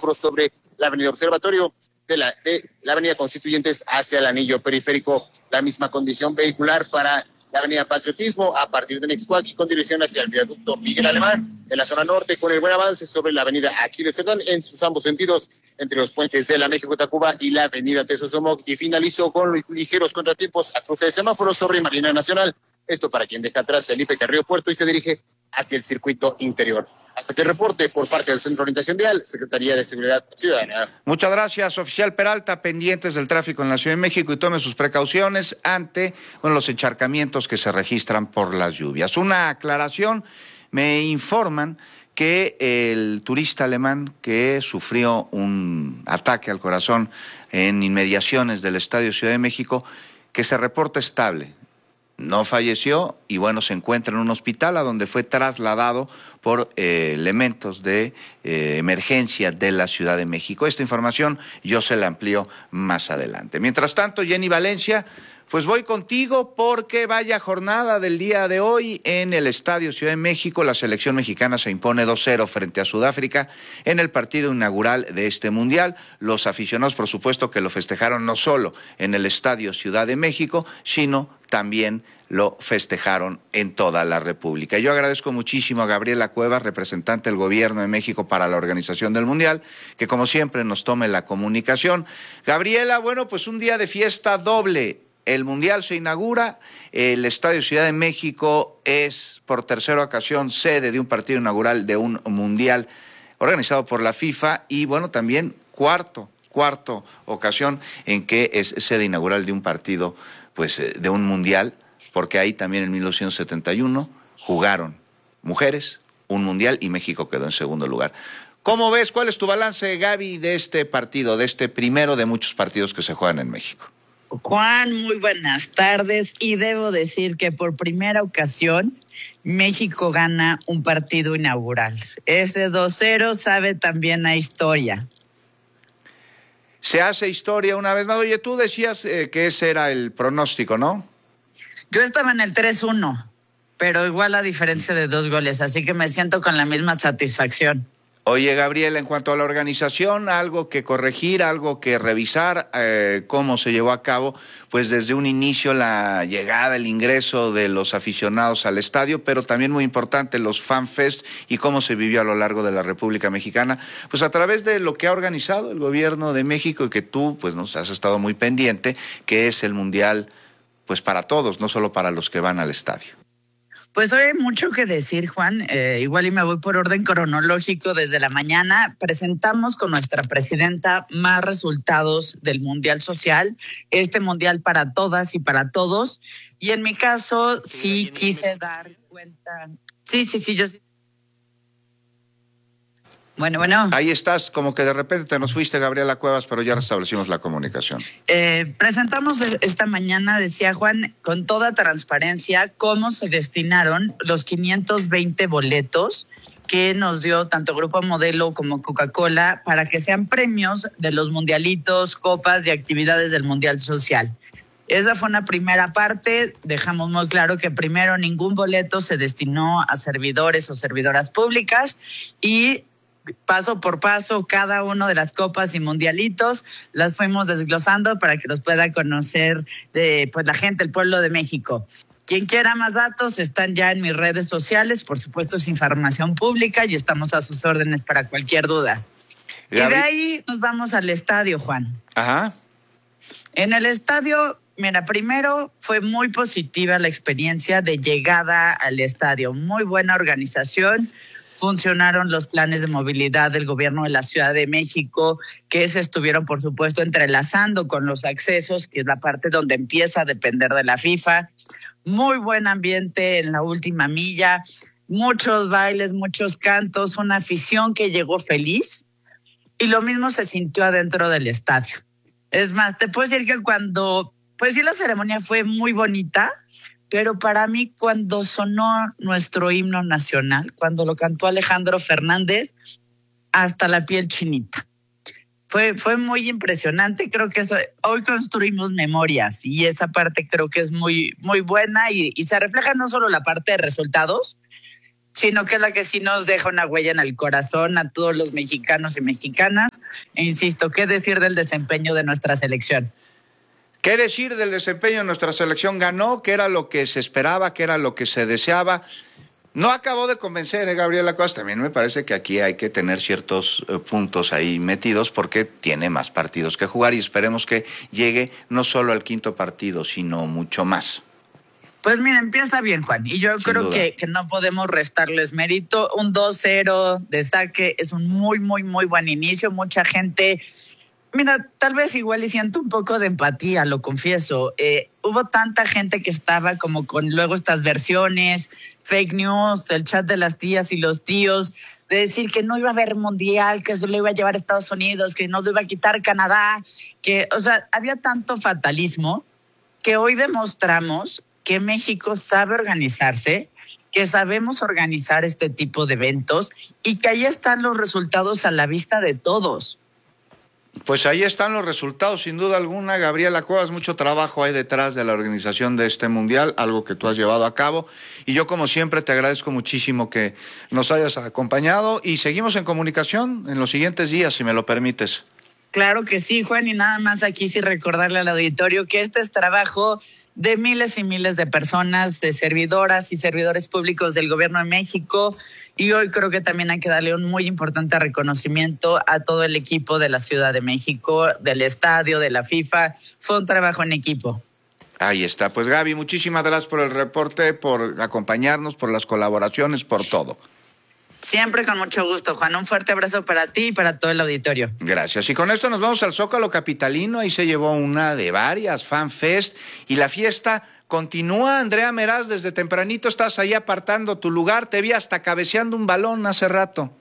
semáforos sobre la avenida Observatorio de la avenida Constituyentes hacia el anillo periférico. La misma condición vehicular para la avenida Patriotismo a partir de Nexcuaqui con dirección hacia el viaducto Miguel Alemán en la zona norte, con el buen avance sobre la avenida Aquiles Cerdán en sus ambos sentidos entre los puentes de la México-Tacuba y la avenida Tesosomoc, y finalizó con ligeros contratiempos a cruce de semáforos sobre Marina Nacional. Esto para quien deja atrás Felipe Carrillo Puerto y se dirige hacia el circuito interior. Hasta que reporte por parte del Centro de Orientación Vial, Secretaría de Seguridad Ciudadana. Muchas gracias, oficial Peralta, pendientes del tráfico en la Ciudad de México y tome sus precauciones ante los encharcamientos que se registran por las lluvias. Una aclaración, me informan que el turista alemán que sufrió un ataque al corazón en inmediaciones del Estadio Ciudad de México, que se reporta estable. No falleció y se encuentra en un hospital a donde fue trasladado por elementos de emergencia de la Ciudad de México. Esta información yo se la amplío más adelante. Mientras tanto, Jenny Valencia, pues voy contigo porque vaya jornada del día de hoy en el Estadio Ciudad de México. La selección mexicana se impone 2-0 frente a Sudáfrica en el partido inaugural de este Mundial. Los aficionados, por supuesto, que lo festejaron no solo en el Estadio Ciudad de México, sino también lo festejaron en toda la República. Yo agradezco muchísimo a Gabriela Cuevas, representante del Gobierno de México para la organización del Mundial, que como siempre nos tome la comunicación. Gabriela, pues un día de fiesta doble. El Mundial se inaugura, el Estadio Ciudad de México es por tercera ocasión sede de un partido inaugural de un Mundial organizado por la FIFA y también cuarto ocasión en que es sede inaugural de un partido, de un Mundial, porque ahí también en 1971 jugaron mujeres un Mundial y México quedó en segundo lugar. ¿Cómo ves? ¿Cuál es tu balance, Gaby, de este partido, de este primero de muchos partidos que se juegan en México? Juan, muy buenas tardes y debo decir que por primera ocasión México gana un partido inaugural. Ese 2-0 sabe también a historia. Se hace historia una vez más. Oye, tú decías que ese era el pronóstico, ¿no? Yo estaba en el 3-1, pero igual a diferencia de 2 goles, así que me siento con la misma satisfacción. Oye, Gabriel, en cuanto a la organización, algo que corregir, algo que revisar, cómo se llevó a cabo, desde un inicio la llegada, el ingreso de los aficionados al estadio, pero también muy importante los FanFest y cómo se vivió a lo largo de la República Mexicana, a través de lo que ha organizado el Gobierno de México y que tú, nos has estado muy pendiente, que es el Mundial, para todos, no solo para los que van al estadio. Pues hoy hay mucho que decir, Juan. Igual y me voy por orden cronológico desde la mañana. Presentamos con nuestra presidenta más resultados del Mundial Social, este Mundial para todas y para todos. Y en mi caso, sí quise dar cuenta. Sí, yo sí. Bueno. Ahí estás, como que de repente te nos fuiste, Gabriela Cuevas, pero ya restablecimos la comunicación. Presentamos esta mañana, decía Juan, con toda transparencia, cómo se destinaron los 520 boletos que nos dio tanto Grupo Modelo como Coca-Cola para que sean premios de los mundialitos, copas y actividades del Mundial Social. Esa fue una primera parte. Dejamos muy claro que primero ningún boleto se destinó a servidores o servidoras públicas y paso por paso, cada una de las copas y mundialitos las fuimos desglosando para que los pueda conocer la gente, el pueblo de México. Quien quiera más datos están ya en mis redes sociales, por supuesto es información pública y estamos a sus órdenes para cualquier duda. Y de ahí nos vamos al estadio, Juan. Ajá. En el estadio, primero fue muy positiva la experiencia de llegada al estadio, muy buena organización. Funcionaron los planes de movilidad del Gobierno de la Ciudad de México, que se estuvieron, por supuesto, entrelazando con los accesos, que es la parte donde empieza a depender de la FIFA. Muy buen ambiente en la última milla, muchos bailes, muchos cantos, una afición que llegó feliz y lo mismo se sintió adentro del estadio. Es más, te puedo decir que la ceremonia fue muy bonita, pero para mí cuando sonó nuestro himno nacional, cuando lo cantó Alejandro Fernández, hasta la piel chinita. Fue muy impresionante. Creo que hoy construimos memorias y esa parte creo que es muy, muy buena y se refleja no solo la parte de resultados, sino que es la que sí nos deja una huella en el corazón a todos los mexicanos y mexicanas. E insisto, ¿qué decir del desempeño de nuestra selección? ¿Qué decir del desempeño de nuestra selección? Ganó, que era lo que se esperaba, que era lo que se deseaba. No acabó de convencer, Gabriela Cuevas. También me parece que aquí hay que tener ciertos puntos ahí metidos porque tiene más partidos que jugar y esperemos que llegue no solo al quinto partido, sino mucho más. Pues mira, empieza bien, Juan, y yo creo que no podemos restarles mérito. Un 2-0 de saque es un muy, muy, muy buen inicio. Mucha gente, mira, tal vez igual y siento un poco de empatía, lo confieso. Hubo tanta gente que estaba como con luego estas versiones, fake news, el chat de las tías y los tíos, de decir que no iba a haber mundial, que eso lo iba a llevar a Estados Unidos, que no lo iba a quitar Canadá, que, o sea, había tanto fatalismo que hoy demostramos que México sabe organizarse, que sabemos organizar este tipo de eventos y que ahí están los resultados a la vista de todos. Pues ahí están los resultados, sin duda alguna, Gabriela Cuevas. Mucho trabajo hay detrás de la organización de este mundial, algo que tú has llevado a cabo. Y yo, como siempre, te agradezco muchísimo que nos hayas acompañado y seguimos en comunicación en los siguientes días, si me lo permites. Claro que sí, Juan, y nada más aquí sí recordarle al auditorio que este es trabajo de miles y miles de personas, de servidoras y servidores públicos del Gobierno de México, y hoy creo que también hay que darle un muy importante reconocimiento a todo el equipo de la Ciudad de México, del estadio, de la FIFA. Fue un trabajo en equipo. Ahí está. Pues Gaby, muchísimas gracias por el reporte, por acompañarnos, por las colaboraciones, por todo. Siempre con mucho gusto, Juan. Un fuerte abrazo para ti y para todo el auditorio. Gracias. Y con esto nos vamos al Zócalo capitalino. Ahí se llevó una de varias FanFest y la fiesta continúa. Andrea Meraz, desde tempranito estás ahí apartando tu lugar. Te vi hasta cabeceando un balón hace rato.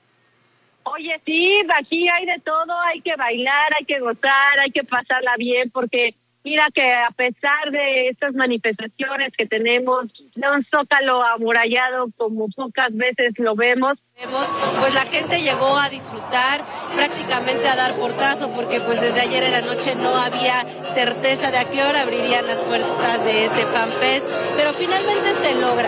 Oye, sí, aquí hay de todo. Hay que bailar, hay que gozar, hay que pasarla bien porque mira que a pesar de estas manifestaciones que tenemos, de un Zócalo amurallado como pocas veces lo vemos, pues la gente llegó a disfrutar, prácticamente a dar portazo, porque pues desde ayer en la noche no había certeza de a qué hora abrirían las puertas de este FanFest, pero finalmente se logra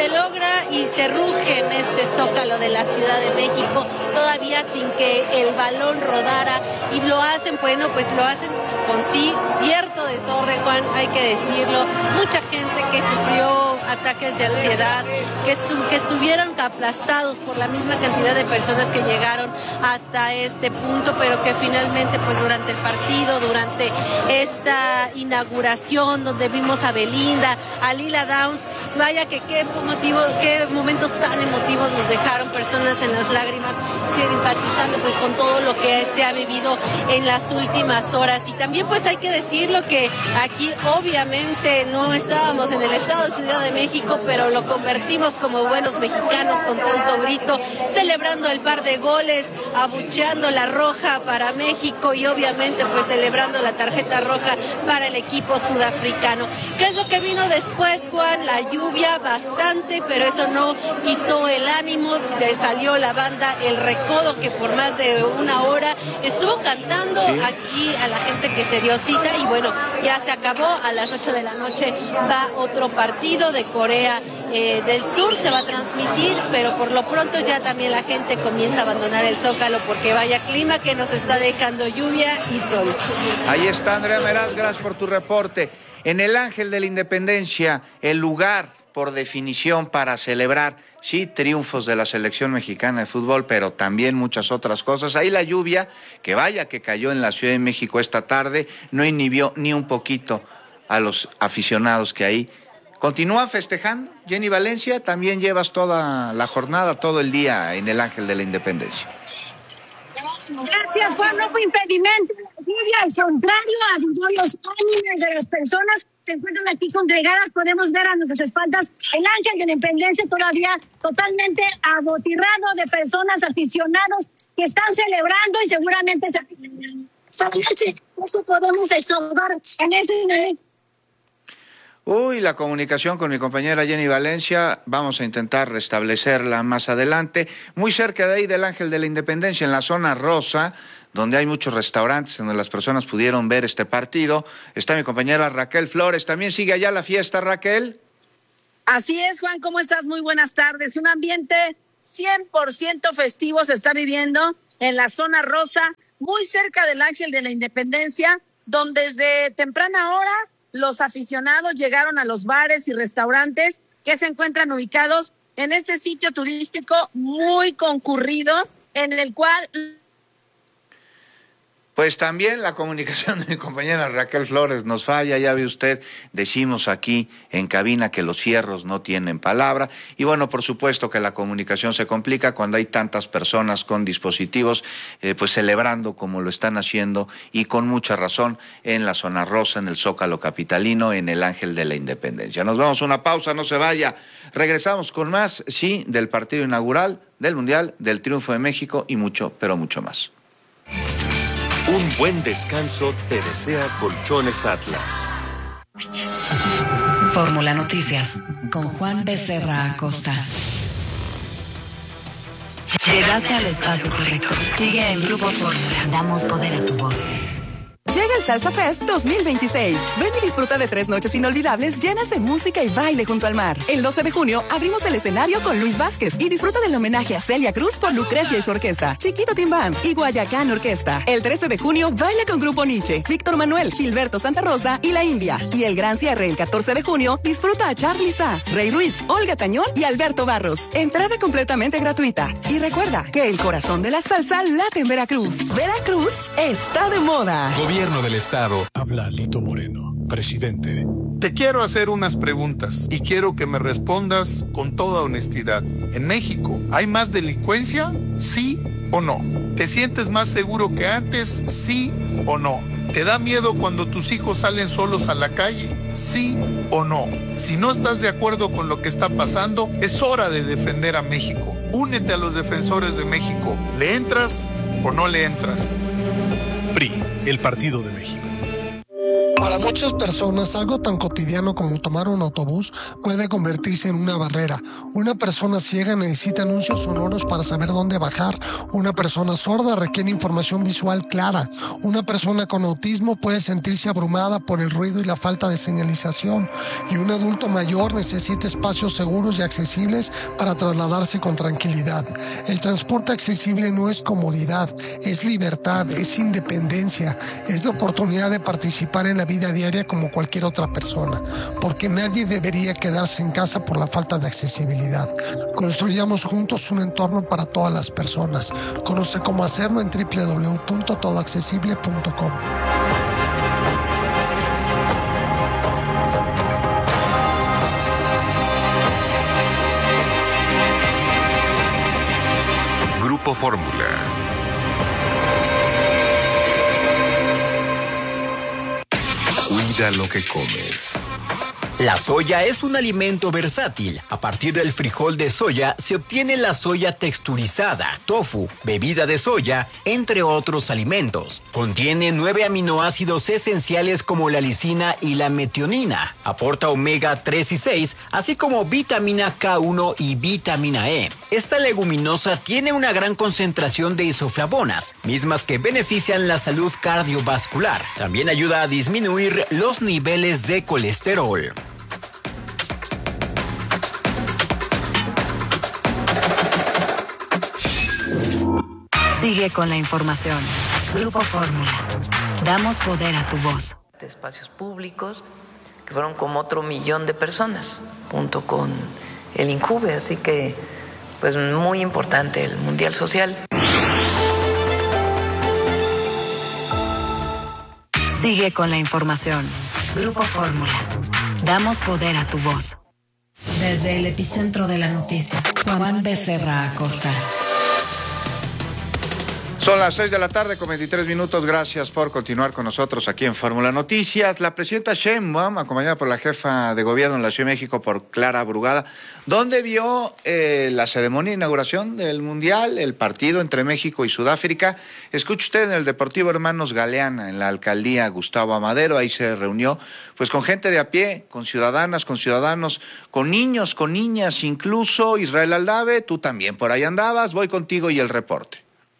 y se ruge en este Zócalo de la Ciudad de México, todavía sin que el balón rodara, y lo hacen, bueno, pues lo hacen con cierto desorden, Juan, hay que decirlo, mucha gente que sufrió ataques de ansiedad, que estuvieron aplastados por la misma cantidad de personas que llegaron hasta este punto, pero que finalmente pues durante el partido, durante esta inauguración donde vimos a Belinda, a Lila Downs, vaya que qué momentos tan emotivos nos dejaron, personas en las lágrimas, simpatizando pues con todo lo que se ha vivido en las últimas horas. Y también pues hay que decirlo que aquí obviamente no estábamos en el estado de Ciudad de México, pero lo convertimos como buenos mexicanos con tanto grito, celebrando el par de goles, abucheando la roja para México y obviamente pues celebrando la tarjeta roja para el equipo sudafricano. ¿Qué es lo que vino después, Juan? La lluvia bastante, pero eso no quitó el ánimo, salió la banda El Recodo, que por más de una hora estuvo cantando aquí a la gente que se dio cita, y bueno, ya se acabó. A las 8 de la noche va otro partido de Corea del Sur, se va a transmitir, pero por lo pronto ya también la gente comienza a abandonar el Zócalo porque vaya clima que nos está dejando lluvia y sol. Ahí está Andrea Meraz, gracias por tu reporte. En el Ángel de la Independencia, el lugar por definición para celebrar, sí, triunfos de la selección mexicana de fútbol, pero también muchas otras cosas. Ahí la lluvia, que vaya que cayó en la Ciudad de México esta tarde, no inhibió ni un poquito a los aficionados que ahí continúan festejando. Jenny Valencia, también llevas toda la jornada, todo el día en el Ángel de la Independencia. Gracias, Juan, no fue impedimento. Al contrario, avivó los ánimos de las personas. Se encuentran aquí congregadas, podemos ver a nuestras espaldas el Ángel de la Independencia todavía totalmente abotirrado de personas, aficionados que están celebrando y seguramente esta noche esto podemos exhortar en ese nivel. Uy, la comunicación con mi compañera Jenny Valencia, vamos a intentar restablecerla más adelante. Muy cerca de ahí del Ángel de la Independencia, en la zona rosa, donde hay muchos restaurantes, donde las personas pudieron ver este partido, está mi compañera Raquel Flores. ¿También sigue allá la fiesta, Raquel? Así es, Juan, ¿cómo estás? Muy buenas tardes. Un ambiente 100% festivo se está viviendo en la zona rosa, muy cerca del Ángel de la Independencia, donde desde temprana hora los aficionados llegaron a los bares y restaurantes que se encuentran ubicados en este sitio turístico muy concurrido, en el cual... Pues también la comunicación de mi compañera Raquel Flores nos falla, ya ve usted, decimos aquí en cabina que los fierros no tienen palabra y bueno, por supuesto que la comunicación se complica cuando hay tantas personas con dispositivos pues celebrando como lo están haciendo y con mucha razón en la zona rosa, en el Zócalo capitalino, en el Ángel de la Independencia. Nos vamos a una pausa, no se vaya, regresamos con más, sí, del partido inaugural, del Mundial, del triunfo de México y mucho, pero mucho más. Un buen descanso te desea Colchones Atlas. Fórmula Noticias con Juan Becerra Acosta. Llegaste al espacio correcto. Sigue en Grupo Fórmula. Damos poder a tu voz. Llega el Salsa Fest 2026. Ven y disfruta de 3 noches inolvidables llenas de música y baile junto al mar. El 12 de junio abrimos el escenario con Luis Vázquez y disfruta del homenaje a Celia Cruz por Lucrecia y su orquesta, Chiquito Team Band y Guayacán Orquesta. El 13 de junio baila con Grupo Nietzsche, Víctor Manuel, Gilberto Santa Rosa y La India. Y el gran cierre el 14 de junio disfruta a Charly Sa, Rey Ruiz, Olga Tañón y Alberto Barros. Entrada completamente gratuita. Y recuerda que el corazón de la salsa late en Veracruz. Veracruz está de moda. Gobierno del Estado. Habla Lito Moreno, presidente. Te quiero hacer unas preguntas y quiero que me respondas con toda honestidad. ¿En México hay más delincuencia? ¿Sí o no? ¿Te sientes más seguro que antes? ¿Sí o no? ¿Te da miedo cuando tus hijos salen solos a la calle? ¿Sí o no? Si no estás de acuerdo con lo que está pasando, es hora de defender a México. Únete a los defensores de México. ¿Le entras o no le entras? PRI, el Partido de México. Para muchas personas, algo tan cotidiano como tomar un autobús puede convertirse en una barrera. Una persona ciega necesita anuncios sonoros para saber dónde bajar. Una persona sorda requiere información visual clara. Una persona con autismo puede sentirse abrumada por el ruido y la falta de señalización. Y un adulto mayor necesita espacios seguros y accesibles para trasladarse con tranquilidad. El transporte accesible no es comodidad, es libertad, es independencia, es la oportunidad de participar en la vida diaria como cualquier otra persona, porque nadie debería quedarse en casa por la falta de accesibilidad. Construyamos juntos un entorno para todas las personas. Conoce cómo hacerlo en www.todoaccesible.com. Grupo Fórmula. Cuida lo que comes. La soya es un alimento versátil. A partir del frijol de soya se obtiene la soya texturizada, tofu, bebida de soya, entre otros alimentos. Contiene 9 aminoácidos esenciales como la lisina y la metionina. Aporta omega 3 y 6, así como vitamina K1 y vitamina E. Esta leguminosa tiene una gran concentración de isoflavonas, mismas que benefician la salud cardiovascular. También ayuda a disminuir los niveles de colesterol. Sigue con la información. Grupo Fórmula. Damos poder a tu voz. Espacios públicos, que fueron como otro 1,000,000 de personas, junto con el INJUVE, así que pues muy importante el Mundial Social. Sigue con la información. Grupo Fórmula. Damos poder a tu voz. Desde el epicentro de la noticia, Juan Becerra Acosta. Son las 6 de la tarde con 23 minutos. Gracias por continuar con nosotros aquí en Fórmula Noticias. La presidenta Sheinbaum, acompañada por la jefa de gobierno en la Ciudad de México, por Clara Brugada, ¿dónde vio la ceremonia de inauguración del Mundial, el partido entre México y Sudáfrica? Escuche usted en el Deportivo Hermanos Galeana, en la alcaldía Gustavo Amadero. Ahí se reunió pues con gente de a pie, con ciudadanas, con ciudadanos, con niños, con niñas, incluso Israel Aldave. Tú también por ahí andabas. Voy contigo y el reporte.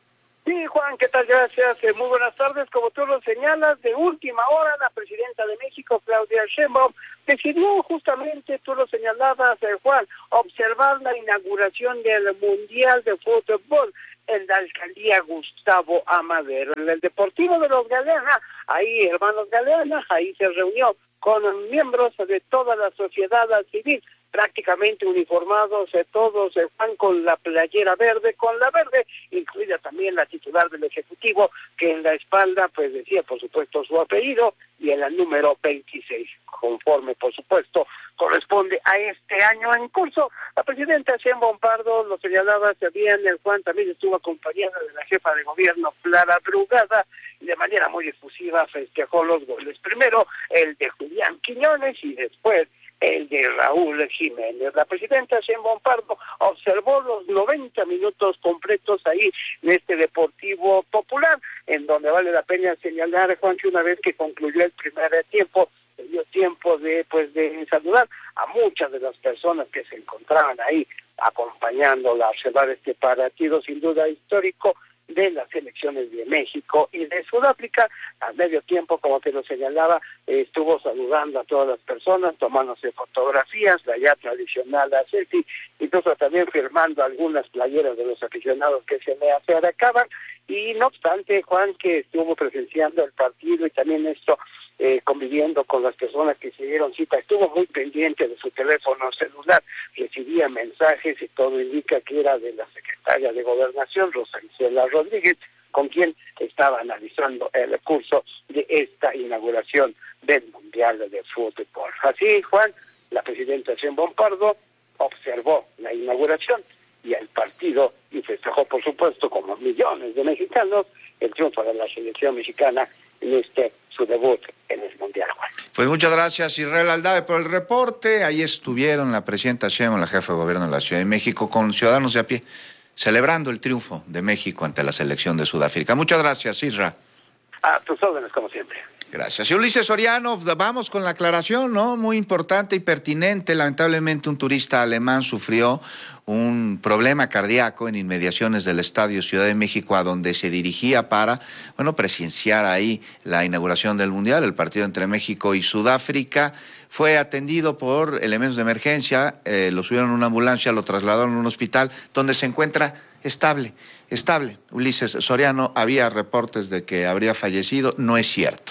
Sí, Juan, ¿qué tal? Gracias. Muy buenas tardes. Como tú lo señalas, de última hora, la presidenta de México, Claudia Sheinbaum, decidió justamente, tú lo señalabas, Juan, observar la inauguración del Mundial de Fútbol en la alcaldía Gustavo Amadero, en el Deportivo de los Galeana, ahí, hermanos Galeana, ahí se reunió con miembros de toda la sociedad civil, prácticamente uniformados todos, Juan, con la playera verde, con la verde, incluida también la titular del Ejecutivo, que en la espalda, pues decía, por supuesto, su apellido, y en el número 26, conforme, por supuesto, corresponde a este año en curso. La presidenta Sheinbaum Pardo, lo señalaba bien, el Juan, también estuvo acompañada de la jefa de gobierno, Clara Brugada, y de manera muy efusiva festejó los goles. Primero, el de Julián Quiñones, y después el de Raúl Jiménez. La presidenta Sheinbaum Pardo observó los 90 minutos completos ahí en este Deportivo Popular, en donde vale la pena señalar, Juan, que una vez que concluyó el primer tiempo, se dio tiempo de saludar a muchas de las personas que se encontraban ahí acompañándola a observar este partido sin duda histórico de las selecciones de México y de Sudáfrica. Al medio tiempo, como te lo señalaba, estuvo saludando a todas las personas, tomándose fotografías, la ya tradicional la selfie, incluso también firmando algunas playeras de los aficionados que se me acercaban, y no obstante, Juan, que estuvo presenciando el partido y también esto conviviendo con las personas que se dieron cita, estuvo muy pendiente de su teléfono celular, recibía mensajes y todo indica que era de la secretaria de Gobernación, Rosa Isela Rodríguez, con quien estaba analizando el curso de esta inauguración del Mundial de Fútbol. Así, Juan, la presidenta Sheinbaum Pardo observó la inauguración y el partido y festejó, por supuesto, como millones de mexicanos, el triunfo de la selección mexicana en su debut en el Mundial, Juan. Pues muchas gracias, Israel Aldave, por el reporte. Ahí estuvieron la presidenta Sheinbaum, la jefa de gobierno de la Ciudad de México, con ciudadanos de a pie, celebrando el triunfo de México ante la selección de Sudáfrica. Muchas gracias, Isra. A tus órdenes, como siempre. Gracias. Y Ulises Soriano, vamos con la aclaración, ¿no? Muy importante y pertinente. Lamentablemente, un turista alemán sufrió un problema cardíaco en inmediaciones del Estadio Ciudad de México, a donde se dirigía para, presenciar ahí la inauguración del Mundial, el partido entre México y Sudáfrica. Fue atendido por elementos de emergencia, lo subieron a una ambulancia, lo trasladaron a un hospital, donde se encuentra estable. Ulises Soriano, había reportes de que habría fallecido, no es cierto.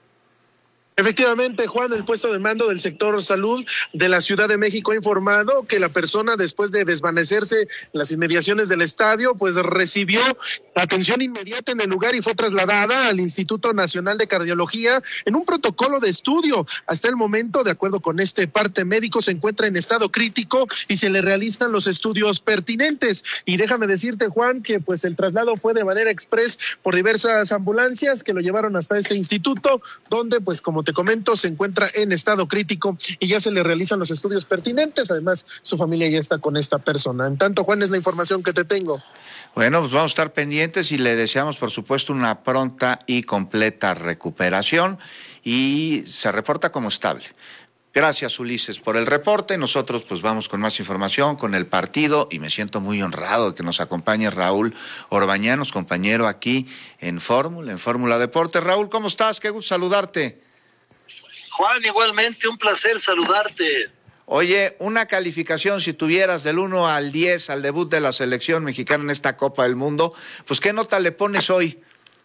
Efectivamente, Juan, el puesto de mando del sector salud de la Ciudad de México ha informado que la persona, después de desvanecerse en las inmediaciones del estadio, pues recibió atención inmediata en el lugar y fue trasladada al Instituto Nacional de Cardiología en un protocolo de estudio. Hasta el momento, de acuerdo con este parte médico, se encuentra en estado crítico y se le realizan los estudios pertinentes. Y déjame decirte, Juan, que pues el traslado fue de manera express por diversas ambulancias que lo llevaron hasta este instituto, donde pues, como te comento, se encuentra en estado crítico y ya se le realizan los estudios pertinentes. Además, su familia ya está con esta persona. En tanto, Juan, es la información que te tengo. Bueno, pues vamos a estar pendientes y le deseamos, por supuesto, una pronta y completa recuperación, y se reporta como estable. Gracias, Ulises, por el reporte. Nosotros pues vamos con más información, con el partido, y me siento muy honrado de que nos acompañe Raúl Orbañanos, compañero aquí en Fórmula Deporte. Raúl, ¿cómo estás? Qué gusto saludarte. Juan, igualmente, un placer saludarte. Oye, una calificación, si tuvieras del 1 al 10 al debut de la selección mexicana en esta Copa del Mundo, pues ¿qué nota le pones hoy?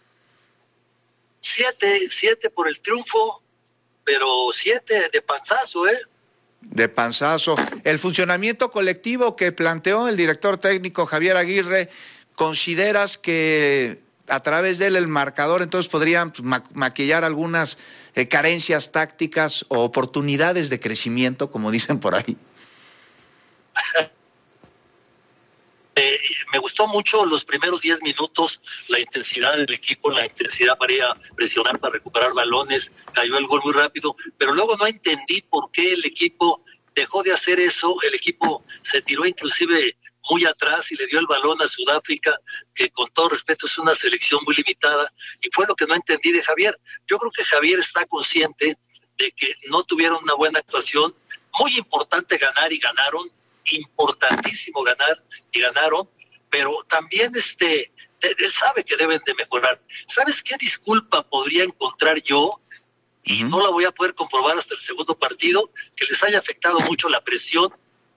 7 por el triunfo, pero 7 de panzazo, ¿eh? De panzazo. El funcionamiento colectivo que planteó el director técnico Javier Aguirre, ¿consideras que a través de él el marcador entonces podría maquillar algunas carencias tácticas o oportunidades de crecimiento, como dicen por ahí? Me gustó mucho los primeros 10 minutos, la intensidad del equipo, la intensidad para ir a presionar, para recuperar balones, cayó el gol muy rápido, pero luego no entendí por qué el equipo dejó de hacer eso. El equipo se tiró inclusive muy atrás y le dio el balón a Sudáfrica, que con todo respeto es una selección muy limitada, y fue lo que no entendí de Javier. Yo creo que Javier está consciente de que no tuvieron una buena actuación. Muy importante ganar y ganaron, importantísimo ganar y ganaron, pero también Él sabe que deben de mejorar. ¿Sabes qué disculpa podría encontrar yo? Y no la voy a poder comprobar hasta el segundo partido, que les haya afectado mucho la presión.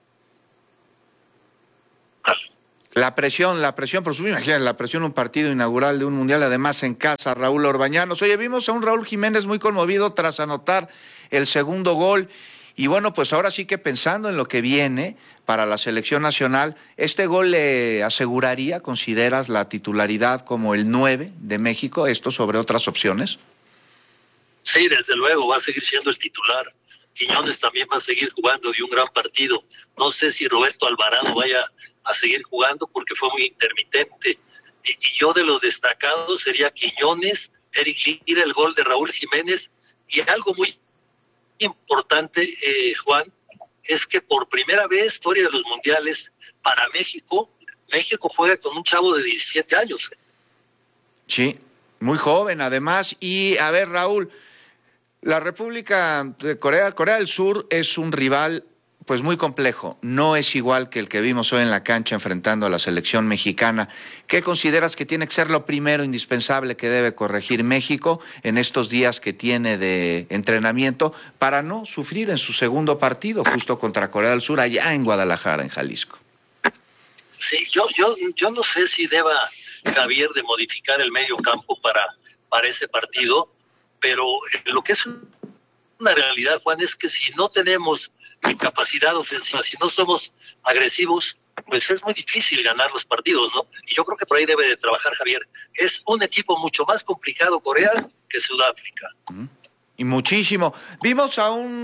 La presión, por supuesto, imagínate, la presión un partido inaugural de un mundial, además en casa, Raúl Orbañanos. Oye, vimos a un Raúl Jiménez muy conmovido tras anotar el segundo gol. Y bueno, pues ahora sí que pensando en lo que viene para la selección nacional, ¿este gol le aseguraría, consideras, la titularidad como el 9 de México, esto sobre otras opciones? Sí, desde luego, va a seguir siendo el titular. Quiñones también va a seguir jugando de un gran partido. No sé si Roberto Alvarado vaya a seguir jugando porque fue muy intermitente. Y yo de los destacados sería Quiñones, Eric Lira, el gol de Raúl Jiménez, y algo muy importante, Juan, es que por primera vez, historia de los mundiales, para México juega con un chavo de 17 años. Sí, muy joven además. Y a ver, Raúl, la República de Corea del Sur es un rival pues muy complejo, no es igual que el que vimos hoy en la cancha enfrentando a la selección mexicana. ¿Qué consideras que tiene que ser lo primero indispensable que debe corregir México en estos días que tiene de entrenamiento para no sufrir en su segundo partido justo contra Corea del Sur allá en Guadalajara, en Jalisco? Sí, yo no sé si deba Javier de modificar el medio campo para ese partido, pero lo que es una realidad, Juan, es que si no tenemos capacidad ofensiva, si no somos agresivos, pues es muy difícil ganar los partidos, ¿no? Y yo creo que por ahí debe de trabajar Javier. Es un equipo mucho más complicado Corea que Sudáfrica. Y muchísimo. Vimos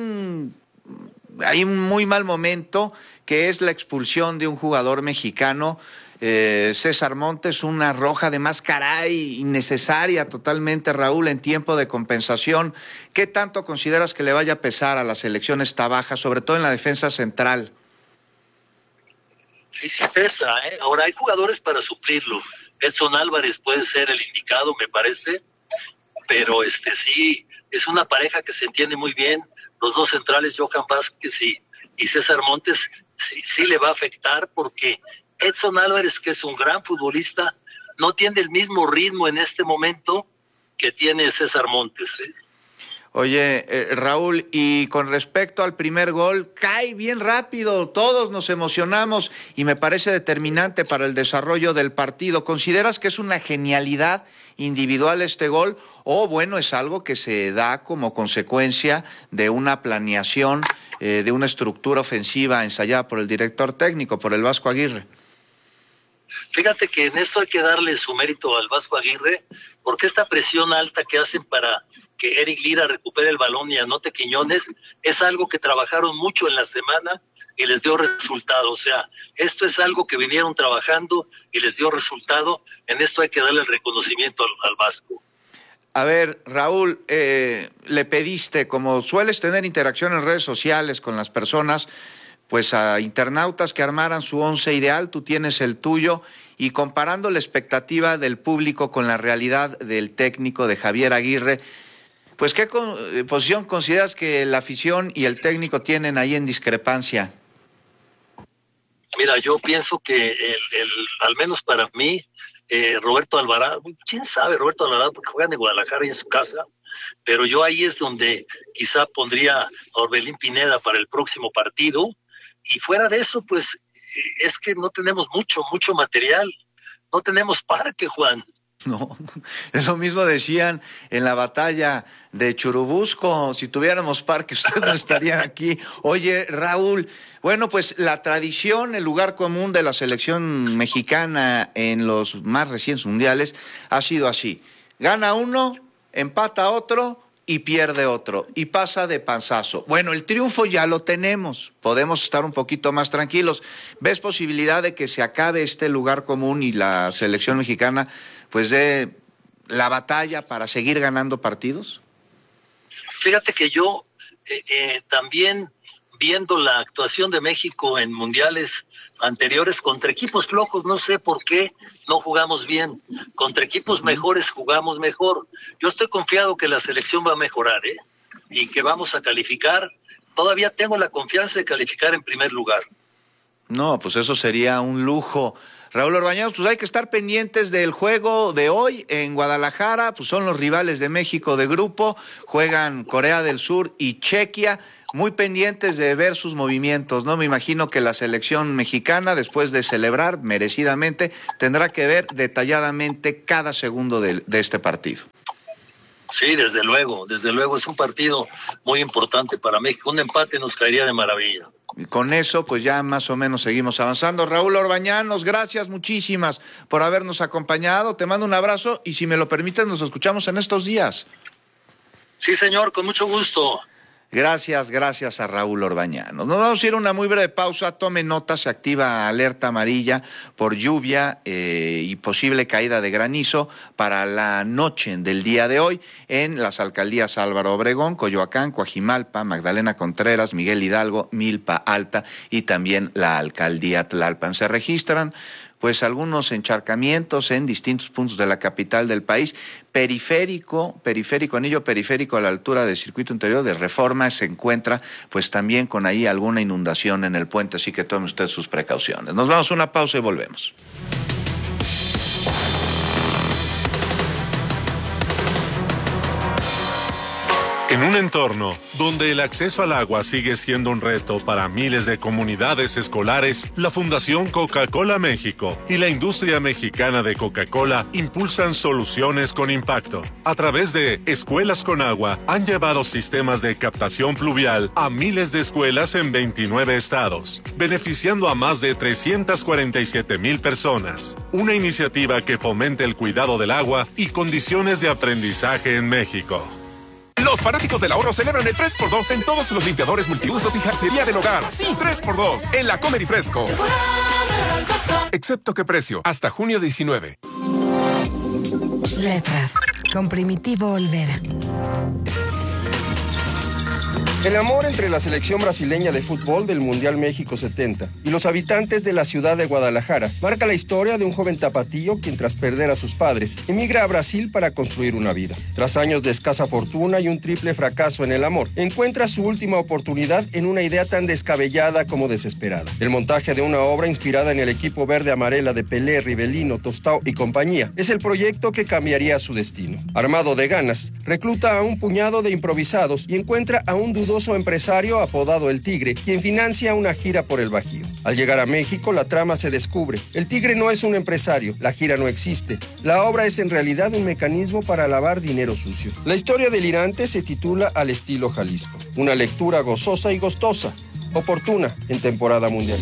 hay un muy mal momento, que es la expulsión de un jugador mexicano, César Montes, una roja de más caray, innecesaria totalmente, Raúl, en tiempo de compensación. ¿Qué tanto consideras que le vaya a pesar a la selección esta baja, sobre todo en la defensa central? Sí pesa, ¿eh? Ahora hay jugadores para suplirlo. Edson Álvarez puede ser el indicado, me parece, pero sí, es una pareja que se entiende muy bien. Los dos centrales, Johan Vázquez y César Montes, sí le va a afectar porque Edson Álvarez, que es un gran futbolista, no tiene el mismo ritmo en este momento que tiene César Montes. Oye, Raúl, y con respecto al primer gol, cae bien rápido, todos nos emocionamos y me parece determinante para el desarrollo del partido. ¿Consideras que es una genialidad individual este gol o bueno, es algo que se da como consecuencia de una planeación, de una estructura ofensiva ensayada por el director técnico, por el Vasco Aguirre? Fíjate que en esto hay que darle su mérito al Vasco Aguirre, porque esta presión alta que hacen para que Eric Lira recupere el balón y anote Quiñones, es algo que trabajaron mucho en la semana y les dio resultado. O sea, esto es algo que vinieron trabajando y les dio resultado. En esto hay que darle el reconocimiento al Vasco. A ver, Raúl, le pediste, como sueles tener interacción en redes sociales con las personas, pues a internautas que armaran su once ideal, tú tienes el tuyo, y comparando la expectativa del público con la realidad del técnico de Javier Aguirre, pues ¿qué posición consideras que la afición y el técnico tienen ahí en discrepancia? Mira, yo pienso que al menos para mí, Roberto Alvarado, quién sabe Roberto Alvarado, porque juegan en Guadalajara y en su casa, pero yo ahí es donde quizá pondría a Orbelín Pineda para el próximo partido. Y fuera de eso, pues, es que no tenemos mucho material. No tenemos parque, Juan. No, es lo mismo decían en la batalla de Churubusco. Si tuviéramos parque, ustedes no estarían aquí. Oye, Raúl, bueno, pues la tradición, el lugar común de la selección mexicana en los más recientes mundiales ha sido así. Gana uno, empata otro y pierde otro, y pasa de panzazo. Bueno, el triunfo ya lo tenemos, podemos estar un poquito más tranquilos. ¿Ves posibilidad de que se acabe este lugar común y la selección mexicana pues dé la batalla para seguir ganando partidos? Fíjate que yo también, viendo la actuación de México en mundiales anteriores contra equipos flojos, no sé por qué no jugamos bien. Contra equipos mejores jugamos mejor. Yo estoy confiado que la selección va a mejorar, y que vamos a calificar. Todavía tengo la confianza de calificar en primer lugar. No, pues eso sería un lujo, Raúl Orbañanos, pues hay que estar pendientes del juego de hoy en Guadalajara, pues son los rivales de México de grupo, juegan Corea del Sur y Chequia, muy pendientes de ver sus movimientos, ¿no? Me imagino que la selección mexicana, después de celebrar merecidamente, tendrá que ver detalladamente cada segundo de este partido. Sí, desde luego es un partido muy importante para México, un empate nos caería de maravilla. Y con eso, pues ya más o menos seguimos avanzando. Raúl Orbañanos, gracias muchísimas por habernos acompañado, te mando un abrazo y si me lo permites nos escuchamos en estos días. Sí, señor, con mucho gusto. Gracias a Raúl Orbañanos. Nos vamos a ir a una muy breve pausa. Tome nota, se activa alerta amarilla por lluvia y posible caída de granizo para la noche del día de hoy en las alcaldías Álvaro Obregón, Coyoacán, Coajimalpa, Magdalena Contreras, Miguel Hidalgo, Milpa Alta y también la alcaldía Tlalpan. Se registran pues algunos encharcamientos en distintos puntos de la capital del país. Anillo periférico a la altura del circuito interior de Reforma se encuentra pues también con ahí alguna inundación en el puente, así que tome usted sus precauciones. Nos vamos a una pausa y volvemos. En un entorno donde el acceso al agua sigue siendo un reto para miles de comunidades escolares, la Fundación Coca-Cola México y la industria mexicana de Coca-Cola impulsan soluciones con impacto. A través de Escuelas con Agua, han llevado sistemas de captación pluvial a miles de escuelas en 29 estados, beneficiando a más de 347,000 personas. Una iniciativa que fomenta el cuidado del agua y condiciones de aprendizaje en México. Los fanáticos del ahorro celebran el 3x2 en todos los limpiadores multiusos y jarcería del hogar. Sí, 3x2 en la Comer y Fresco. Excepto que precio, hasta junio 19. Letras, con Primitivo Olvera. El amor entre la selección brasileña de fútbol del Mundial México 70 y los habitantes de la ciudad de Guadalajara marca la historia de un joven tapatío quien tras perder a sus padres emigra a Brasil para construir una vida. Tras años de escasa fortuna y un triple fracaso en el amor, encuentra su última oportunidad en una idea tan descabellada como desesperada. El montaje de una obra inspirada en el equipo verde amarela de Pelé, Rivelino, Tostao y compañía es el proyecto que cambiaría su destino. Armado de ganas, recluta a un puñado de improvisados y encuentra a un dudoso empresario apodado El Tigre, quien financia una gira por el Bajío. Al llegar a México, la trama se descubre. El Tigre no es un empresario, la gira no existe. La obra es en realidad un mecanismo para lavar dinero sucio. La historia delirante se titula Al estilo Jalisco. Una lectura gozosa y gustosa, oportuna en temporada mundial.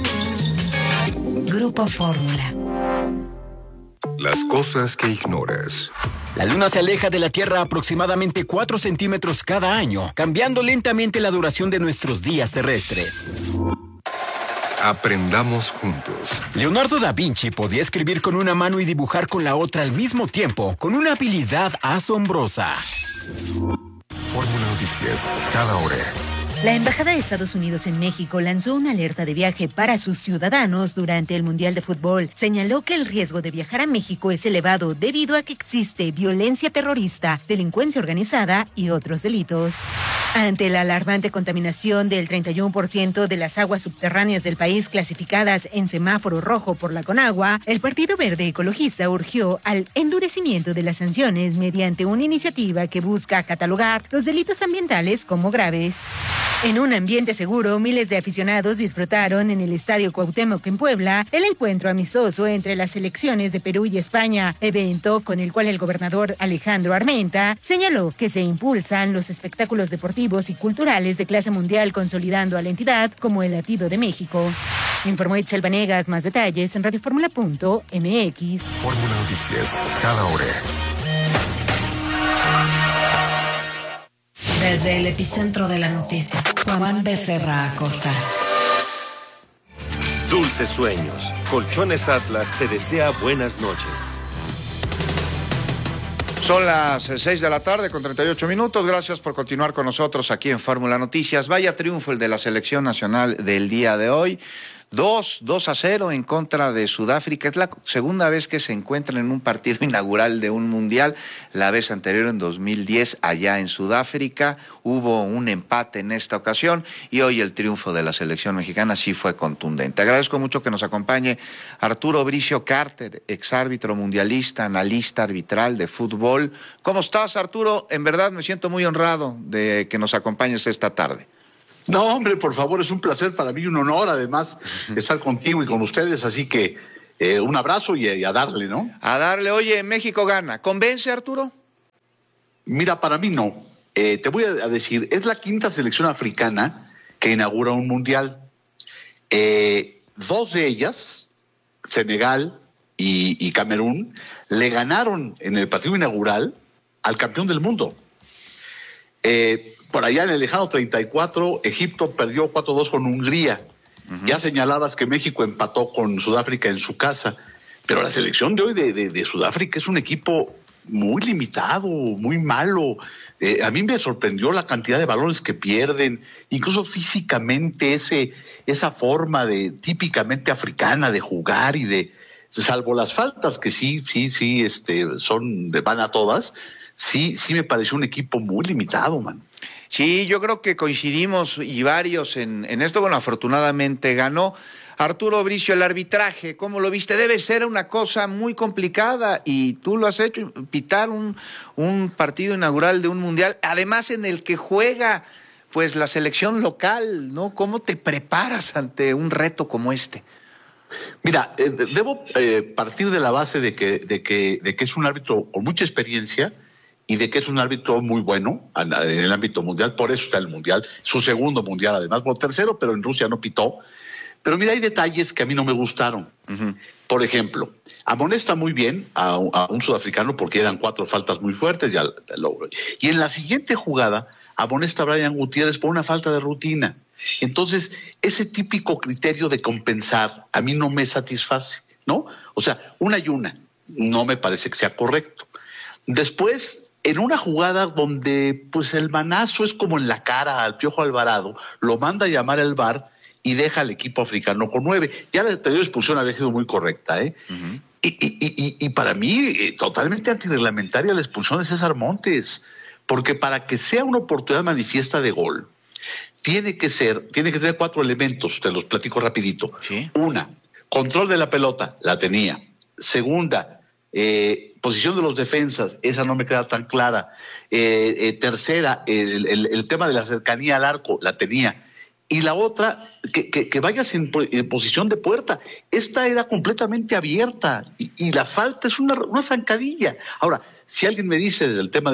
Grupo Fórmula. Las cosas que ignoras. La Luna se aleja de la Tierra aproximadamente 4 centímetros cada año, cambiando lentamente la duración de nuestros días terrestres. Aprendamos juntos. Leonardo da Vinci podía escribir con una mano y dibujar con la otra al mismo tiempo, con una habilidad asombrosa. Fórmula Noticias, cada hora. La Embajada de Estados Unidos en México lanzó una alerta de viaje para sus ciudadanos durante el Mundial de Fútbol. Señaló que el riesgo de viajar a México es elevado debido a que existe violencia terrorista, delincuencia organizada y otros delitos. Ante la alarmante contaminación del 31% de las aguas subterráneas del país clasificadas en semáforo rojo por la Conagua, el Partido Verde Ecologista urgió al endurecimiento de las sanciones mediante una iniciativa que busca catalogar los delitos ambientales como graves. En un ambiente seguro, miles de aficionados disfrutaron en el Estadio Cuauhtémoc en Puebla el encuentro amistoso entre las selecciones de Perú y España, evento con el cual el gobernador Alejandro Armenta señaló que se impulsan los espectáculos deportivos y culturales de clase mundial, consolidando a la entidad como el latido de México. Informó Itzel Vanegas, más detalles en radioformula.mx. Fórmula Noticias, cada hora. Desde el epicentro de la noticia, Juan Becerra Acosta. Dulces sueños. Colchones Atlas te desea buenas noches. Son las 6 de la tarde con 38 minutos. Gracias por continuar con nosotros aquí en Fórmula Noticias. Vaya triunfo el de la selección nacional del día de hoy, 2-0 en contra de Sudáfrica. Es la segunda vez que se encuentran en un partido inaugural de un mundial. La vez anterior, en 2010, allá en Sudáfrica, hubo un empate en esta ocasión y hoy el triunfo de la selección mexicana sí fue contundente. Agradezco mucho que nos acompañe Arturo Bricio Carter, exárbitro mundialista, analista arbitral de fútbol. ¿Cómo estás, Arturo? En verdad me siento muy honrado de que nos acompañes esta tarde. No, hombre, por favor, es un placer para mí, un honor, además, estar contigo y con ustedes, así que un abrazo y a darle, ¿no? A darle. Oye, México gana. ¿Convence, Arturo? Mira, para mí no. Te voy a decir, es la quinta selección africana que inaugura un mundial. Dos de ellas, Senegal y Camerún, le ganaron en el partido inaugural al campeón del mundo. Por allá en el lejano 34, Egipto perdió 4-2 con Hungría. Ya señalabas que México empató con Sudáfrica en su casa, pero la selección de hoy de Sudáfrica es un equipo muy limitado, muy malo. A mí me sorprendió la cantidad de balones que pierden, incluso físicamente esa forma típicamente africana de jugar y salvo las faltas que sí, van a todas, sí me pareció un equipo muy limitado, man. Sí, yo creo que coincidimos y varios en esto. Bueno, afortunadamente ganó. Arturo Bricio, el arbitraje, ¿cómo lo viste? Debe ser una cosa muy complicada y tú lo has hecho, pitar un partido inaugural de un mundial, además en el que juega pues la selección local, ¿no? ¿Cómo te preparas ante un reto como este? Mira, debo partir de la base de que es un árbitro con mucha experiencia y de que es un árbitro muy bueno en el ámbito mundial, por eso está el mundial, su segundo mundial además, bueno, tercero, pero en Rusia no pitó. Pero mira, hay detalles que a mí no me gustaron. Por ejemplo, amonesta muy bien a un sudafricano porque eran 4 faltas muy fuertes y en la siguiente jugada amonesta a Brian Gutiérrez por una falta de rutina. Entonces, ese típico criterio de compensar a mí no me satisface, ¿no? O sea, una y una, no me parece que sea correcto. Después, en una jugada donde pues el manazo es como en la cara al Piojo Alvarado, lo manda a llamar el VAR y deja al equipo africano con 9. Ya la anterior expulsión había sido muy correcta, ¿eh? Y para mí, totalmente antirreglamentaria la expulsión de César Montes, porque para que sea una oportunidad manifiesta de gol, tiene que tener 4 elementos, te los platico rapidito. ¿Sí? Una, control de la pelota, la tenía. Segunda, posición de los defensas, esa no me queda tan clara. Tercera, el tema de la cercanía al arco, la tenía. Y la otra, que vayas en posición de puerta. Esta era completamente abierta y la falta es una zancadilla. Ahora, si alguien me dice desde el tema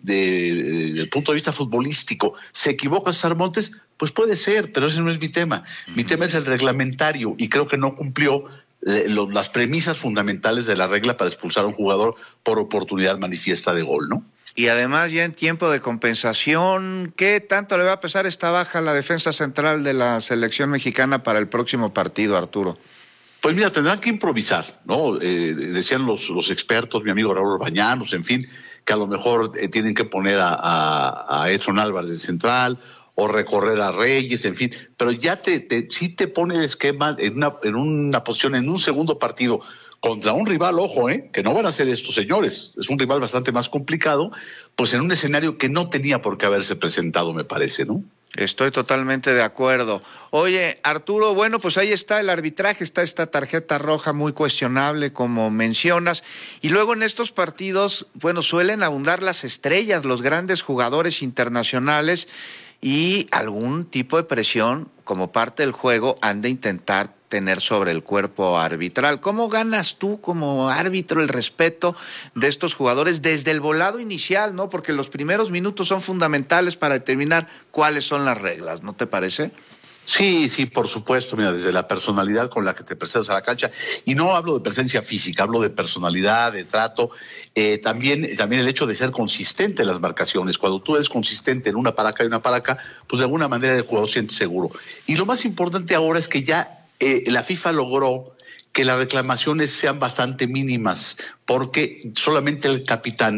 del punto de vista futbolístico, ¿se equivoca César Montes? Pues puede ser, pero ese no es mi tema. Mi tema es el reglamentario y creo que no cumplió las premisas fundamentales de la regla para expulsar a un jugador por oportunidad manifiesta de gol, ¿no? Y además ya en tiempo de compensación, ¿qué tanto le va a pesar esta baja a la defensa central de la selección mexicana para el próximo partido, Arturo? Pues mira, tendrán que improvisar, ¿no? Decían los expertos, mi amigo Raúl Bañanos, en fin, que a lo mejor tienen que poner a Edson Álvarez de central o recorrer a Reyes, en fin, pero ya sí te pone el esquema en una posición, en un segundo partido, contra un rival, ojo, que no van a ser estos señores, es un rival bastante más complicado, pues en un escenario que no tenía por qué haberse presentado, me parece, ¿no? Estoy totalmente de acuerdo. Oye, Arturo, bueno, pues ahí está el arbitraje, está esta tarjeta roja muy cuestionable, como mencionas, y luego en estos partidos, bueno, suelen abundar las estrellas, los grandes jugadores internacionales, y algún tipo de presión como parte del juego han de intentar tener sobre el cuerpo arbitral. ¿Cómo ganas tú como árbitro el respeto de estos jugadores desde el volado inicial, ¿no? Porque los primeros minutos son fundamentales para determinar cuáles son las reglas, ¿no te parece? Sí, por supuesto, mira, desde la personalidad con la que te presentas a la cancha, y no hablo de presencia física, hablo de personalidad, de trato, también el hecho de ser consistente en las marcaciones. Cuando tú eres consistente en una para acá y una para acá, pues de alguna manera el jugador se siente seguro. Y lo más importante ahora es que ya la FIFA logró que las reclamaciones sean bastante mínimas, porque solamente el capitán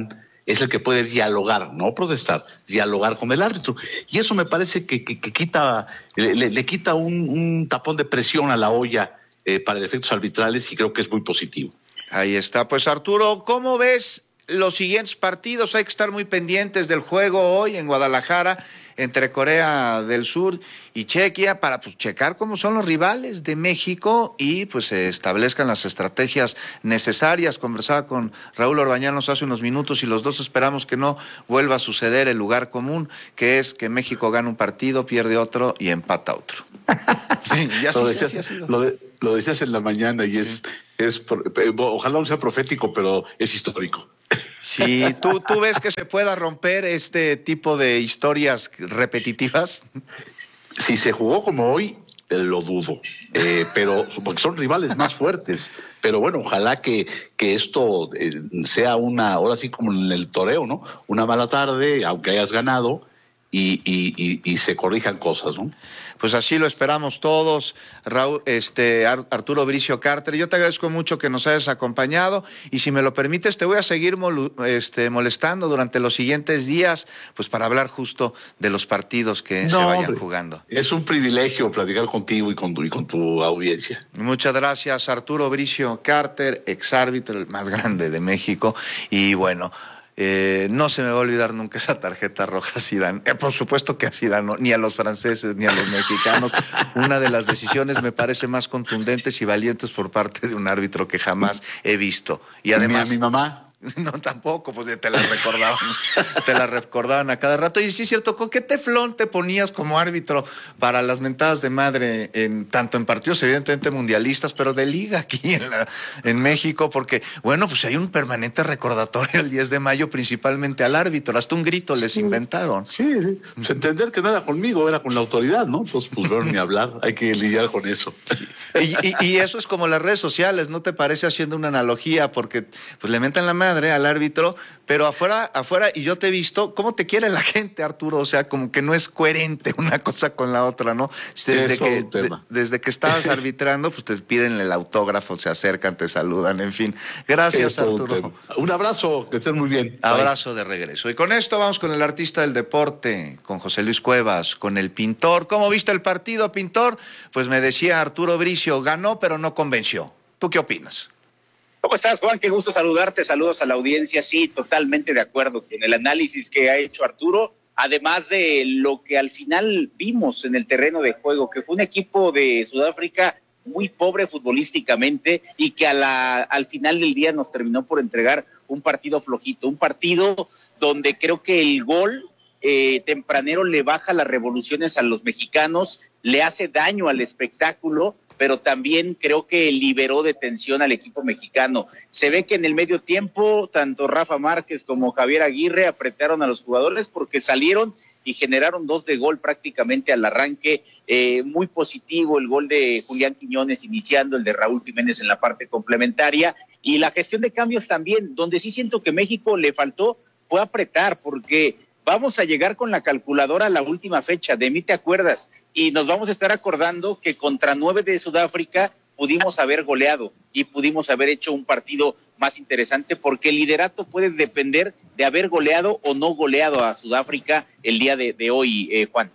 es el que puede dialogar, no protestar, dialogar con el árbitro. Y eso me parece que quita, le quita un tapón de presión a la olla para efectos arbitrales, y creo que es muy positivo. Ahí está. Pues Arturo, ¿cómo ves los siguientes partidos? Hay que estar muy pendientes del juego hoy en Guadalajara entre Corea del Sur y Chequia para pues checar cómo son los rivales de México y pues se establezcan las estrategias necesarias. Conversaba con Raúl Orbañanos hace unos minutos y los dos esperamos que no vuelva a suceder el lugar común, que es que México gana un partido, pierde otro y empata otro. Sí, ya sí ha sido. Lo decías en la mañana y sí. Ojalá no sea profético, pero es histórico. Sí, ¿tú ves que se pueda romper este tipo de historias repetitivas? Si se jugó como hoy, lo dudo, pero porque son rivales más fuertes. Pero bueno, ojalá que esto sea ahora sí como en el toreo, ¿no? Una mala tarde, aunque hayas ganado, y se corrijan cosas, ¿no? Pues así lo esperamos todos, Raúl, Arturo Bricio Carter. Yo te agradezco mucho que nos hayas acompañado y si me lo permites te voy a seguir molestando durante los siguientes días, pues para hablar justo de los partidos que se vayan jugando. Es un privilegio platicar contigo y con tu audiencia. Muchas gracias, Arturo Bricio Carter, exárbitro, el más grande de México, y bueno. No se me va a olvidar nunca esa tarjeta roja a Zidane. Por supuesto que a Zidane, no, ni a los franceses, ni a los mexicanos. Una de las decisiones me parece más contundentes y valientes por parte de un árbitro que jamás he visto. Y además, ni a mi mamá. No, tampoco, pues te la recordaban a cada rato. Y sí es cierto, ¿con qué teflón te ponías como árbitro para las mentadas de madre, tanto en partidos evidentemente mundialistas, pero de liga aquí en México? Porque, bueno, pues hay un permanente recordatorio el 10 de mayo, principalmente al árbitro. Hasta un grito les inventaron. Sí. Pues entender que no era conmigo, era con la autoridad, ¿no? Entonces, pues bueno, ni hablar, hay que lidiar con eso. Y eso es como las redes sociales, ¿no te parece? Haciendo una analogía, porque pues le mentan la madre al árbitro, pero afuera, y yo te he visto, ¿cómo te quiere la gente, Arturo? O sea, como que no es coherente una cosa con la otra, ¿no? Desde que estabas arbitrando, pues te piden el autógrafo, se acercan, te saludan, en fin. Gracias, Arturo. Un abrazo, que estén muy bien. Abrazo de regreso. Y con esto vamos con el artista del deporte, con José Luis Cuevas, con el Pintor. ¿Cómo viste el partido, Pintor? Pues me decía Arturo Bricio, ganó, pero no convenció. ¿Tú qué opinas? ¿Cómo estás, Juan? Qué gusto saludarte. Saludos a la audiencia. Sí, totalmente de acuerdo con el análisis que ha hecho Arturo, además de lo que al final vimos en el terreno de juego, que fue un equipo de Sudáfrica muy pobre futbolísticamente y que al final del día nos terminó por entregar un partido flojito, un partido donde creo que el gol tempranero le baja las revoluciones a los mexicanos, le hace daño al espectáculo, pero también creo que liberó de tensión al equipo mexicano. Se ve que en el medio tiempo, tanto Rafa Márquez como Javier Aguirre apretaron a los jugadores porque salieron y generaron 2 de gol prácticamente al arranque. Muy positivo el gol de Julián Quiñones iniciando, el de Raúl Jiménez en la parte complementaria, y la gestión de cambios también, donde sí siento que México le faltó fue apretar, porque vamos a llegar con la calculadora a la última fecha, de mí te acuerdas, y nos vamos a estar acordando que contra 9 de Sudáfrica pudimos haber goleado y pudimos haber hecho un partido más interesante, porque el liderato puede depender de haber goleado o no goleado a Sudáfrica el día de hoy, Juan.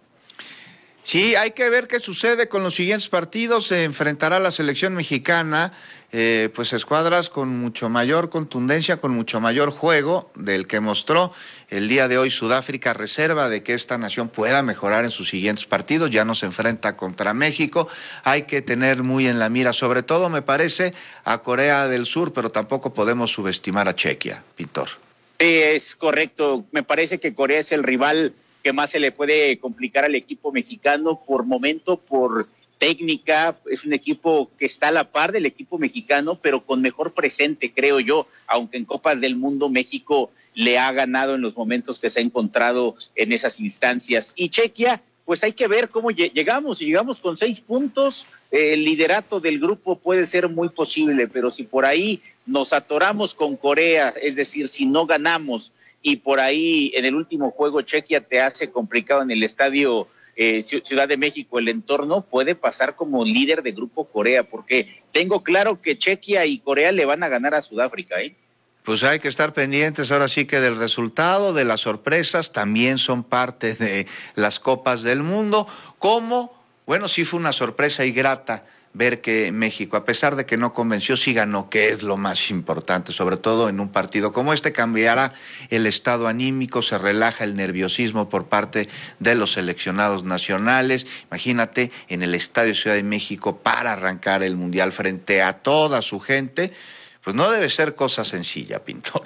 Sí, hay que ver qué sucede con los siguientes partidos. Se enfrentará la selección mexicana, pues escuadras con mucho mayor contundencia, con mucho mayor juego del que mostró el día de hoy Sudáfrica, reserva de que esta nación pueda mejorar en sus siguientes partidos. Ya no se enfrenta contra México, hay que tener muy en la mira, sobre todo me parece a Corea del Sur, pero tampoco podemos subestimar a Chequia, Pintor. Es correcto, me parece que Corea es el rival que más se le puede complicar al equipo mexicano por momento, por técnica. Es un equipo que está a la par del equipo mexicano, pero con mejor presente, creo yo, aunque en Copas del Mundo México le ha ganado en los momentos que se ha encontrado en esas instancias. Y Chequia, pues hay que ver cómo llegamos. Si llegamos con 6 puntos, el liderato del grupo puede ser muy posible, pero si por ahí nos atoramos con Corea, es decir, si no ganamos, y por ahí en el último juego Chequia te hace complicado en el estadio Ciudad de México, el entorno, puede pasar como líder de grupo Corea, porque tengo claro que Chequia y Corea le van a ganar a Sudáfrica, ¿eh? Pues hay que estar pendientes ahora sí que del resultado, de las sorpresas, también son parte de las Copas del Mundo, como, bueno, sí fue una sorpresa y grata ver que México, a pesar de que no convenció, sí ganó, que es lo más importante, sobre todo en un partido como este. Cambiará el estado anímico, se relaja el nerviosismo por parte de los seleccionados nacionales. Imagínate, en el Estadio Ciudad de México para arrancar el Mundial frente a toda su gente, pues no debe ser cosa sencilla, Pintor.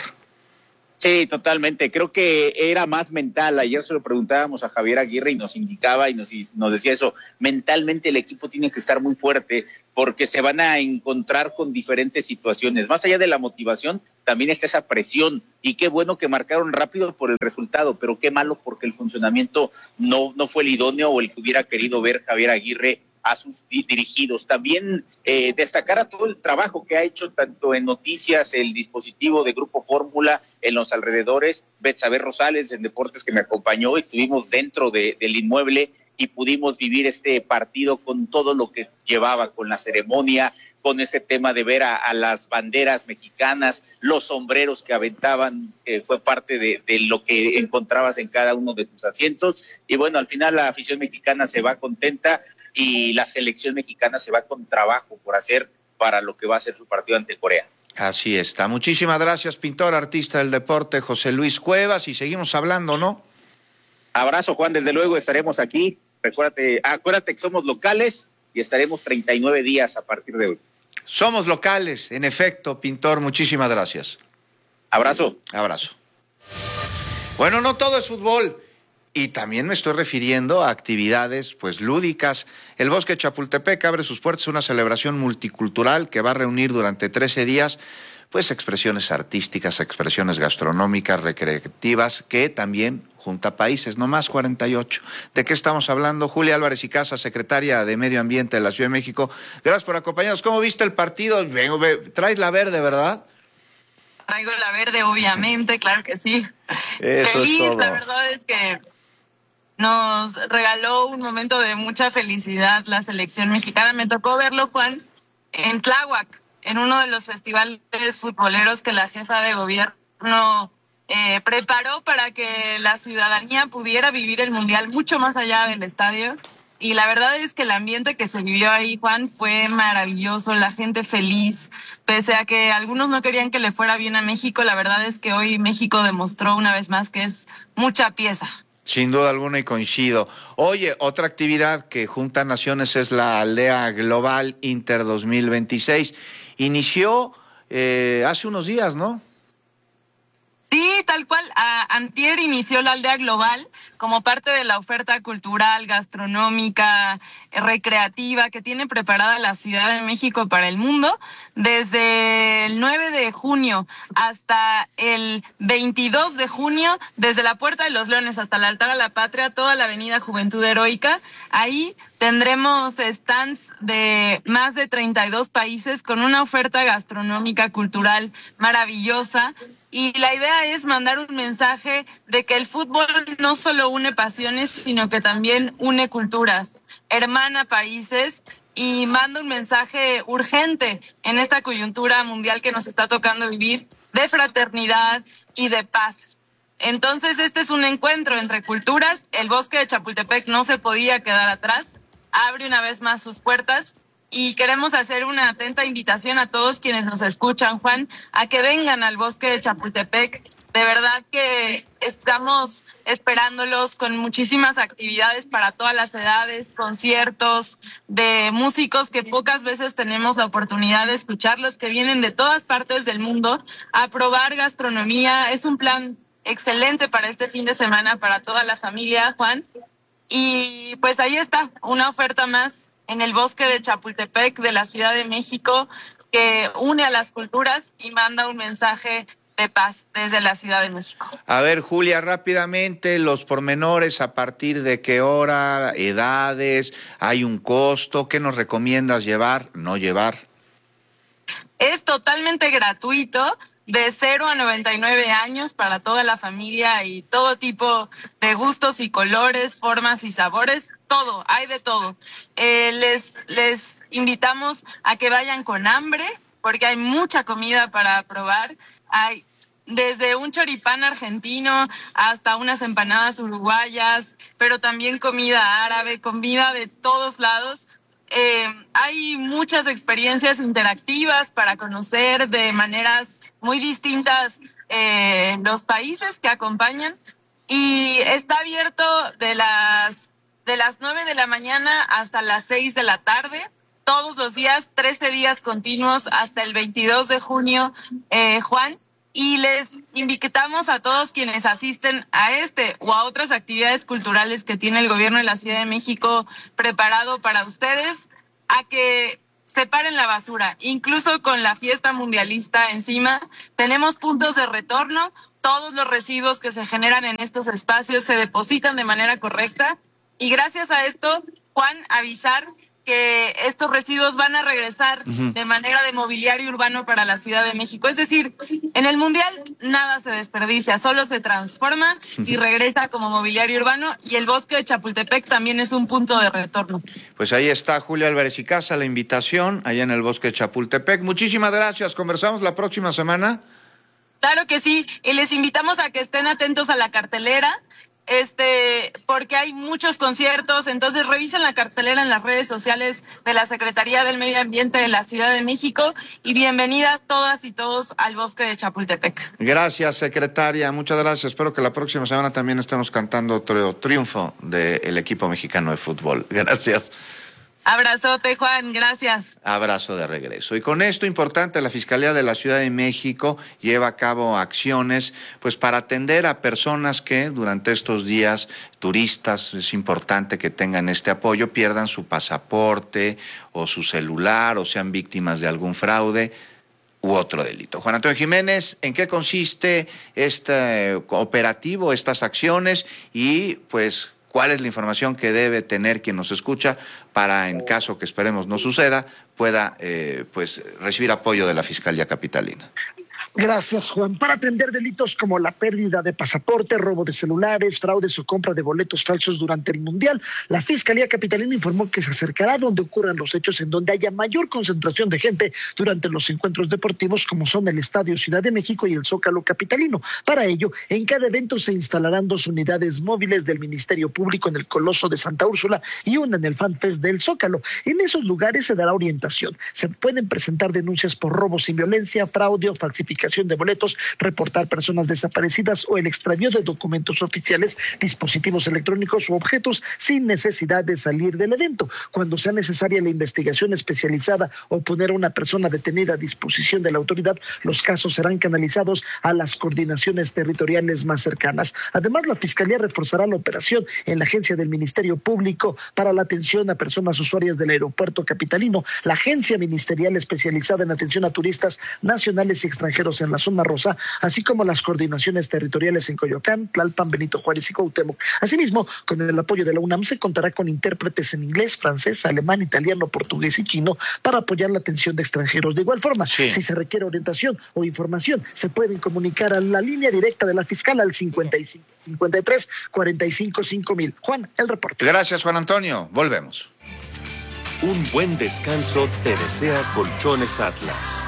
Sí, totalmente. Creo que era más mental. Ayer se lo preguntábamos a Javier Aguirre y nos indicaba y nos decía eso. Mentalmente el equipo tiene que estar muy fuerte porque se van a encontrar con diferentes situaciones. Más allá de la motivación, también está esa presión. Y qué bueno que marcaron rápido por el resultado, pero qué malo porque el funcionamiento no fue el idóneo o el que hubiera querido ver Javier Aguirre a sus dirigidos. También destacar a todo el trabajo que ha hecho tanto en noticias, el dispositivo de Grupo Fórmula en los alrededores, Betsabe Rosales en Deportes que me acompañó, estuvimos dentro del inmueble y pudimos vivir este partido con todo lo que llevaba, con la ceremonia, con este tema de ver a las banderas mexicanas, los sombreros que aventaban, fue parte de lo que encontrabas en cada uno de tus asientos. Y bueno, al final la afición mexicana se va contenta y la selección mexicana se va con trabajo por hacer para lo que va a ser su partido ante Corea. Así está. Muchísimas gracias, pintor, artista del deporte, José Luis Cuevas, y seguimos hablando, ¿no? Abrazo, Juan, desde luego estaremos aquí. Acuérdate que somos locales y estaremos 39 días a partir de hoy. Somos locales, en efecto, pintor, muchísimas gracias. Abrazo. Abrazo. Bueno, no todo es fútbol. Y también me estoy refiriendo a actividades pues lúdicas. El Bosque de Chapultepec abre sus puertas a una celebración multicultural que va a reunir durante 13 días pues expresiones artísticas, expresiones gastronómicas, recreativas, que también junta países, no más 48. ¿De qué estamos hablando? Julia Álvarez y Casa, secretaria de Medio Ambiente de la Ciudad de México. Gracias por acompañarnos. ¿Cómo viste el partido? Traes la verde, ¿verdad? Traigo la verde, obviamente, claro que sí. Eso feliz, es todo. La verdad es que nos regaló un momento de mucha felicidad la selección mexicana. Me tocó verlo, Juan, en Tláhuac, en uno de los festivales futboleros que la jefa de gobierno preparó para que la ciudadanía pudiera vivir el Mundial mucho más allá del estadio. Y la verdad es que el ambiente que se vivió ahí, Juan, fue maravilloso, la gente feliz, pese a que algunos no querían que le fuera bien a México. La verdad es que hoy México demostró una vez más que es mucha pieza. Sin duda alguna, y coincido. Oye, otra actividad que junta naciones es la Aldea Global Inter 2026. Inició hace unos días, ¿no? Sí, tal cual. Antier inició la Aldea Global como parte de la oferta cultural, gastronómica, recreativa que tiene preparada la Ciudad de México para el mundo. Desde el 9 de junio hasta el 22 de junio, desde la Puerta de los Leones hasta el Altar a la Patria, toda la Avenida Juventud Heroica. Ahí tendremos stands de más de 32 países con una oferta gastronómica, cultural maravillosa. Y la idea es mandar un mensaje de que el fútbol no solo une pasiones, sino que también une culturas, hermana países y manda un mensaje urgente en esta coyuntura mundial que nos está tocando vivir, de fraternidad y de paz. Entonces este es un encuentro entre culturas. El Bosque de Chapultepec no se podía quedar atrás, abre una vez más sus puertas. Y queremos hacer una atenta invitación a todos quienes nos escuchan, Juan, a que vengan al Bosque de Chapultepec. De verdad que estamos esperándolos con muchísimas actividades para todas las edades, conciertos de músicos que pocas veces tenemos la oportunidad de escucharlos, que vienen de todas partes del mundo a probar gastronomía. Es un plan excelente para este fin de semana para toda la familia, Juan. Y pues ahí está, una oferta más en el Bosque de Chapultepec de la Ciudad de México, que une a las culturas y manda un mensaje de paz desde la Ciudad de México. A ver, Julia, rápidamente, los pormenores, a partir de qué hora, edades, hay un costo, ¿qué nos recomiendas llevar, no llevar? Es totalmente gratuito, de 0 a 99 años para toda la familia y todo tipo de gustos y colores, formas y sabores. Todo, hay de todo. Les invitamos a que vayan con hambre, porque hay mucha comida para probar. Hay desde un choripán argentino hasta unas empanadas uruguayas, pero también comida árabe, comida de todos lados. Hay muchas experiencias interactivas para conocer de maneras muy distintas los países que acompañan, y está abierto de las 9 de la mañana hasta las 6 de la tarde, todos los días, 13 días continuos hasta el 22 de junio, Juan. Y les invitamos a todos quienes asisten a este o a otras actividades culturales que tiene el gobierno de la Ciudad de México preparado para ustedes, a que separen la basura. Incluso con la fiesta mundialista encima, tenemos puntos de retorno. Todos los residuos que se generan en estos espacios se depositan de manera correcta. Y gracias a esto, Juan, avisar que estos residuos van a regresar de manera de mobiliario urbano para la Ciudad de México. Es decir, en el Mundial nada se desperdicia, solo se transforma y regresa como mobiliario urbano, y el bosque de Chapultepec también es un punto de retorno. Pues ahí está Julia Álvarez y Casa, la invitación allá en el bosque de Chapultepec. Muchísimas gracias, conversamos la próxima semana. Claro que sí, y les invitamos a que estén atentos a la cartelera, porque hay muchos conciertos, entonces revisen la cartelera en las redes sociales de la Secretaría del Medio Ambiente de la Ciudad de México, y bienvenidas todas y todos al bosque de Chapultepec. Gracias, secretaria, muchas gracias. Espero que la próxima semana también estemos cantando otro triunfo del equipo mexicano de fútbol. Gracias. Abrazote, Juan, gracias. Abrazo de regreso. Y con esto importante, la Fiscalía de la Ciudad de México lleva a cabo acciones pues para atender a personas que durante estos días, turistas, es importante que tengan este apoyo, pierdan su pasaporte o su celular o sean víctimas de algún fraude u otro delito. Juan Antonio Jiménez, ¿en qué consiste este operativo, estas acciones y pues cuál es la información que debe tener quien nos escucha para, en caso que esperemos no suceda, pueda pues recibir apoyo de la Fiscalía Capitalina? Gracias, Juan. Para atender delitos como la pérdida de pasaporte, robo de celulares, fraudes o compra de boletos falsos durante el Mundial, la Fiscalía Capitalina informó que se acercará donde ocurran los hechos en donde haya mayor concentración de gente durante los encuentros deportivos, como son el Estadio Ciudad de México y el Zócalo Capitalino. Para ello, en cada evento se instalarán 2 unidades móviles del Ministerio Público en el Coloso de Santa Úrsula y una en el FanFest del Zócalo. En esos lugares se dará orientación. Se pueden presentar denuncias por robo sin violencia, fraude o falsificación de boletos, reportar personas desaparecidas o el extravío de documentos oficiales, dispositivos electrónicos u objetos sin necesidad de salir del evento. Cuando sea necesaria la investigación especializada o poner a una persona detenida a disposición de la autoridad, los casos serán canalizados a las coordinaciones territoriales más cercanas. Además, la Fiscalía reforzará la operación en la agencia del Ministerio Público para la atención a personas usuarias del aeropuerto capitalino, la agencia ministerial especializada en atención a turistas nacionales y extranjeros en la zona rosa, así como las coordinaciones territoriales en Coyoacán, Tlalpan, Benito Juárez y Cuauhtémoc. Asimismo, con el apoyo de la UNAM se contará con intérpretes en inglés, francés, alemán, italiano, portugués y chino para apoyar la atención de extranjeros. De igual forma, si se requiere orientación o información, se pueden comunicar a la línea directa de la fiscal al 55 53 45 5000. Juan, el reporte. Gracias, Juan Antonio. Volvemos. Un buen descanso te desea Colchones Atlas.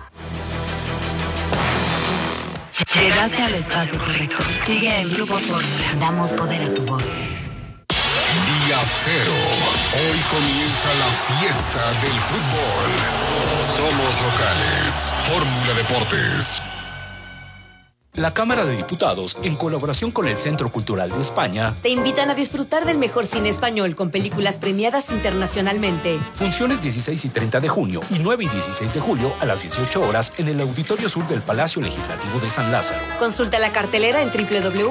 Llegaste al espacio correcto. Sigue el Grupo Fórmula. Damos poder a tu voz. Día cero. Hoy comienza la fiesta del fútbol. Somos locales. Fórmula Deportes. La Cámara de Diputados, en colaboración con el Centro Cultural de España, te invitan a disfrutar del mejor cine español con películas premiadas internacionalmente. Funciones 16 y 30 de junio y 9 y 16 de julio a las 18 horas en el Auditorio Sur del Palacio Legislativo de San Lázaro. Consulta la cartelera en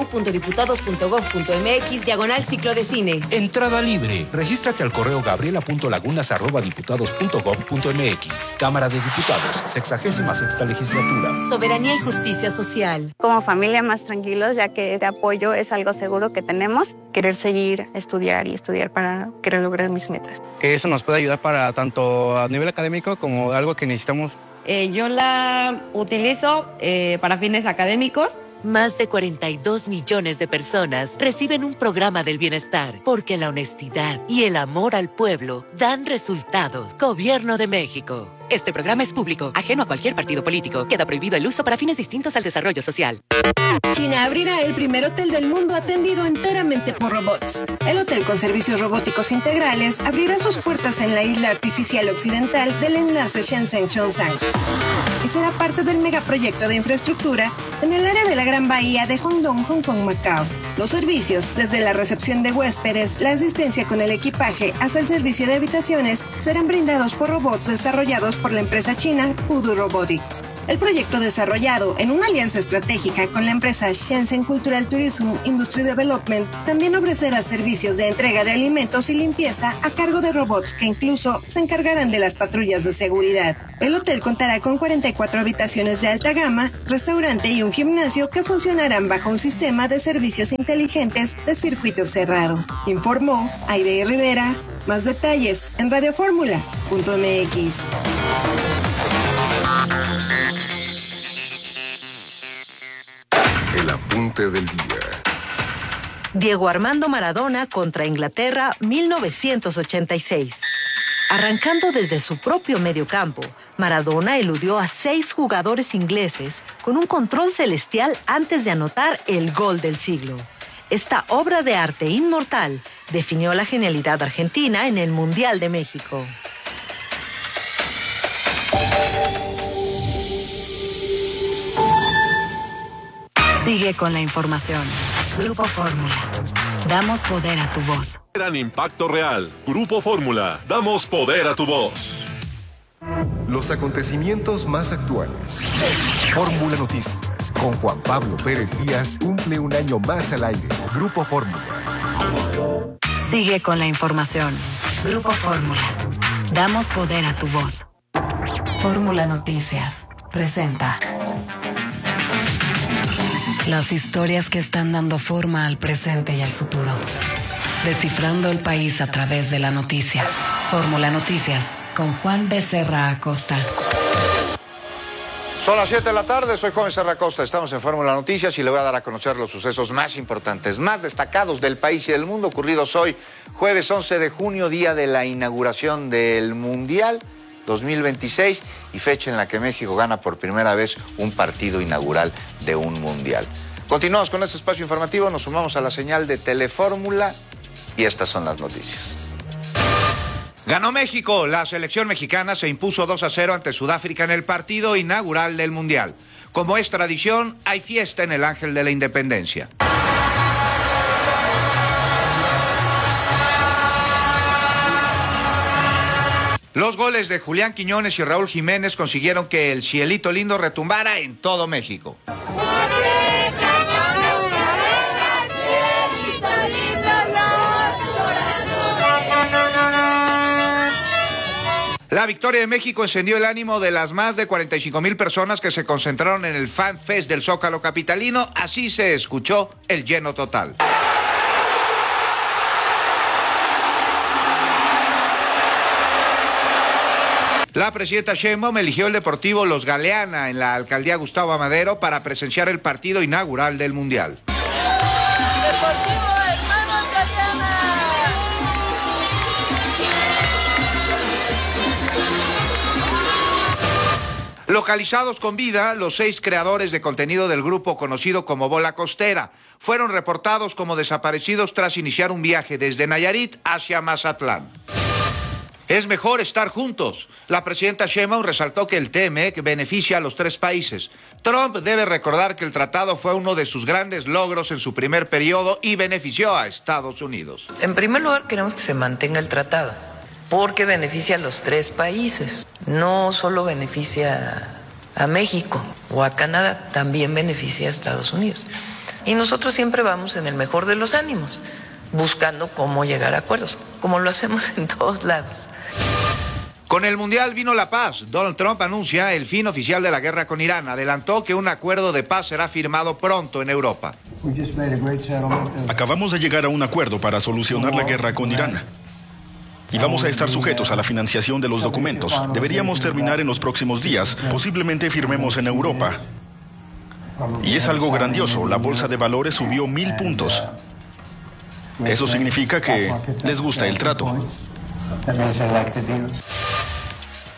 www.diputados.gov.mx/ciclo de cine. Entrada libre. Regístrate al correo gabriela.lagunas@diputados.gov.mx. Cámara de Diputados, 66ª legislatura. Soberanía y justicia social. Como familia más tranquilos, ya que este apoyo es algo seguro que tenemos. Querer seguir, estudiar para querer lograr mis metas. Que eso nos puede ayudar para tanto a nivel académico como algo que necesitamos. Yo la utilizo para fines académicos. Más de 42 millones de personas reciben un programa del bienestar porque la honestidad y el amor al pueblo dan resultados. Gobierno de México. Este programa es público, ajeno a cualquier partido político. Queda prohibido el uso para fines distintos al desarrollo social. China abrirá el primer hotel del mundo atendido enteramente por robots. El hotel con servicios robóticos integrales abrirá sus puertas en la isla artificial occidental del enlace Shenzhen-Chongsang y será parte del megaproyecto de infraestructura en el área de la Gran Bahía de Hongdong, Hong Kong, Macao. Los servicios, desde la recepción de huéspedes, la asistencia con el equipaje hasta el servicio de habitaciones, serán brindados por robots desarrollados por la empresa china Pudu Robotics. El proyecto, desarrollado en una alianza estratégica con la empresa Shenzhen Cultural Tourism Industry Development, también ofrecerá servicios de entrega de alimentos y limpieza a cargo de robots que incluso se encargarán de las patrullas de seguridad. El hotel contará con 44 habitaciones de alta gama, restaurante y un gimnasio que funcionarán bajo un sistema de servicios inteligentes de circuito cerrado. Informó Aide Rivera. Más detalles en radioformula.mx. El apunte del día. Diego Armando Maradona contra Inglaterra, 1986. Arrancando desde su propio mediocampo, Maradona eludió a 6 jugadores ingleses con un control celestial antes de anotar el gol del siglo. Esta obra de arte inmortal definió la genialidad argentina en el Mundial de México. Sigue con la información. Grupo Fórmula. Damos poder a tu voz. Gran impacto real. Grupo Fórmula. Damos poder a tu voz. Los acontecimientos más actuales. Fórmula Noticias. Con Juan Pablo Pérez Díaz cumple un año más al aire. Grupo Fórmula. Sigue con la información. Grupo Fórmula. Damos poder a tu voz. Fórmula Noticias presenta las historias que están dando forma al presente y al futuro. Descifrando el país a través de la noticia. Fórmula Noticias con Juan Becerra Acosta. Son las 7 de la tarde, soy Juan Becerra Acosta, estamos en Fórmula Noticias y le voy a dar a conocer los sucesos más importantes, más destacados del país y del mundo ocurridos hoy, jueves 11 de junio, día de la inauguración del Mundial 2026 y fecha en la que México gana por primera vez un partido inaugural de un Mundial. Continuamos con este espacio informativo, nos sumamos a la señal de Telefórmula y estas son las noticias. Ganó México, la selección mexicana se impuso 2-0 ante Sudáfrica en el partido inaugural del Mundial. Como es tradición, hay fiesta en el Ángel de la Independencia. Los goles de Julián Quiñones y Raúl Jiménez consiguieron que el cielito lindo retumbara en todo México. La victoria de México encendió el ánimo de las más de 45,000 personas que se concentraron en el Fan Fest del Zócalo capitalino. Así se escuchó el lleno total. La presidenta Sheinbaum eligió el Deportivo Los Galeana en la alcaldía Gustavo Amadero para presenciar el partido inaugural del Mundial. Deportivo Hermanos Galeana. Localizados con vida, los 6 creadores de contenido del grupo conocido como Bola Costera fueron reportados como desaparecidos tras iniciar un viaje desde Nayarit hacia Mazatlán. Es mejor estar juntos. La presidenta Sheinbaum resaltó que el TMEC beneficia a los 3 países. Trump debe recordar que el tratado fue uno de sus grandes logros en su primer periodo y benefició a Estados Unidos. En primer lugar, queremos que se mantenga el tratado, porque beneficia a los 3 países. No solo beneficia a México o a Canadá, también beneficia a Estados Unidos. Y nosotros siempre vamos en el mejor de los ánimos, buscando cómo llegar a acuerdos, como lo hacemos en todos lados. Con el Mundial vino la paz. Donald Trump anuncia el fin oficial de la guerra con Irán. Adelantó que un acuerdo de paz será firmado pronto en Europa. Acabamos de llegar a un acuerdo para solucionar la guerra con Irán. Y vamos a estar sujetos a la financiación de los documentos. Deberíamos terminar en los próximos días. Posiblemente firmemos en Europa. Y es algo grandioso. La bolsa de valores subió 1000 puntos. Eso significa que les gusta el trato.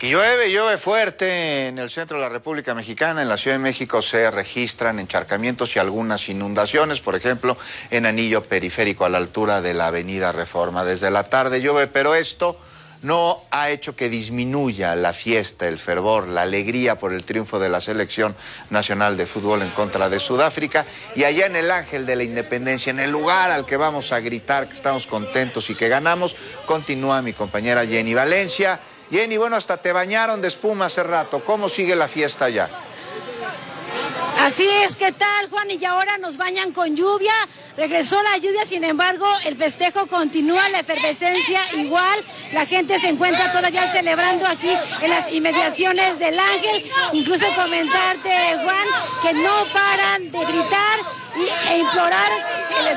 Y llueve fuerte en el centro de la República Mexicana. En la Ciudad de México se registran encharcamientos y algunas inundaciones, por ejemplo, en Anillo Periférico a la altura de la Avenida Reforma. Desde la tarde llueve, pero esto no ha hecho que disminuya la fiesta, el fervor, la alegría por el triunfo de la Selección Nacional de Fútbol en contra de Sudáfrica. Y allá en el Ángel de la Independencia, en el lugar al que vamos a gritar que estamos contentos y que ganamos, continúa mi compañera Jenny Valencia. Jenny, bueno, hasta te bañaron de espuma hace rato. ¿Cómo sigue la fiesta allá? Así es, ¿qué tal, Juan? Y ahora nos bañan con lluvia. Regresó la lluvia, sin embargo, el festejo continúa, la efervescencia igual. La gente se encuentra todavía celebrando aquí en las inmediaciones del Ángel. Incluso comentarte, Juan, que no paran de gritar e implorar que les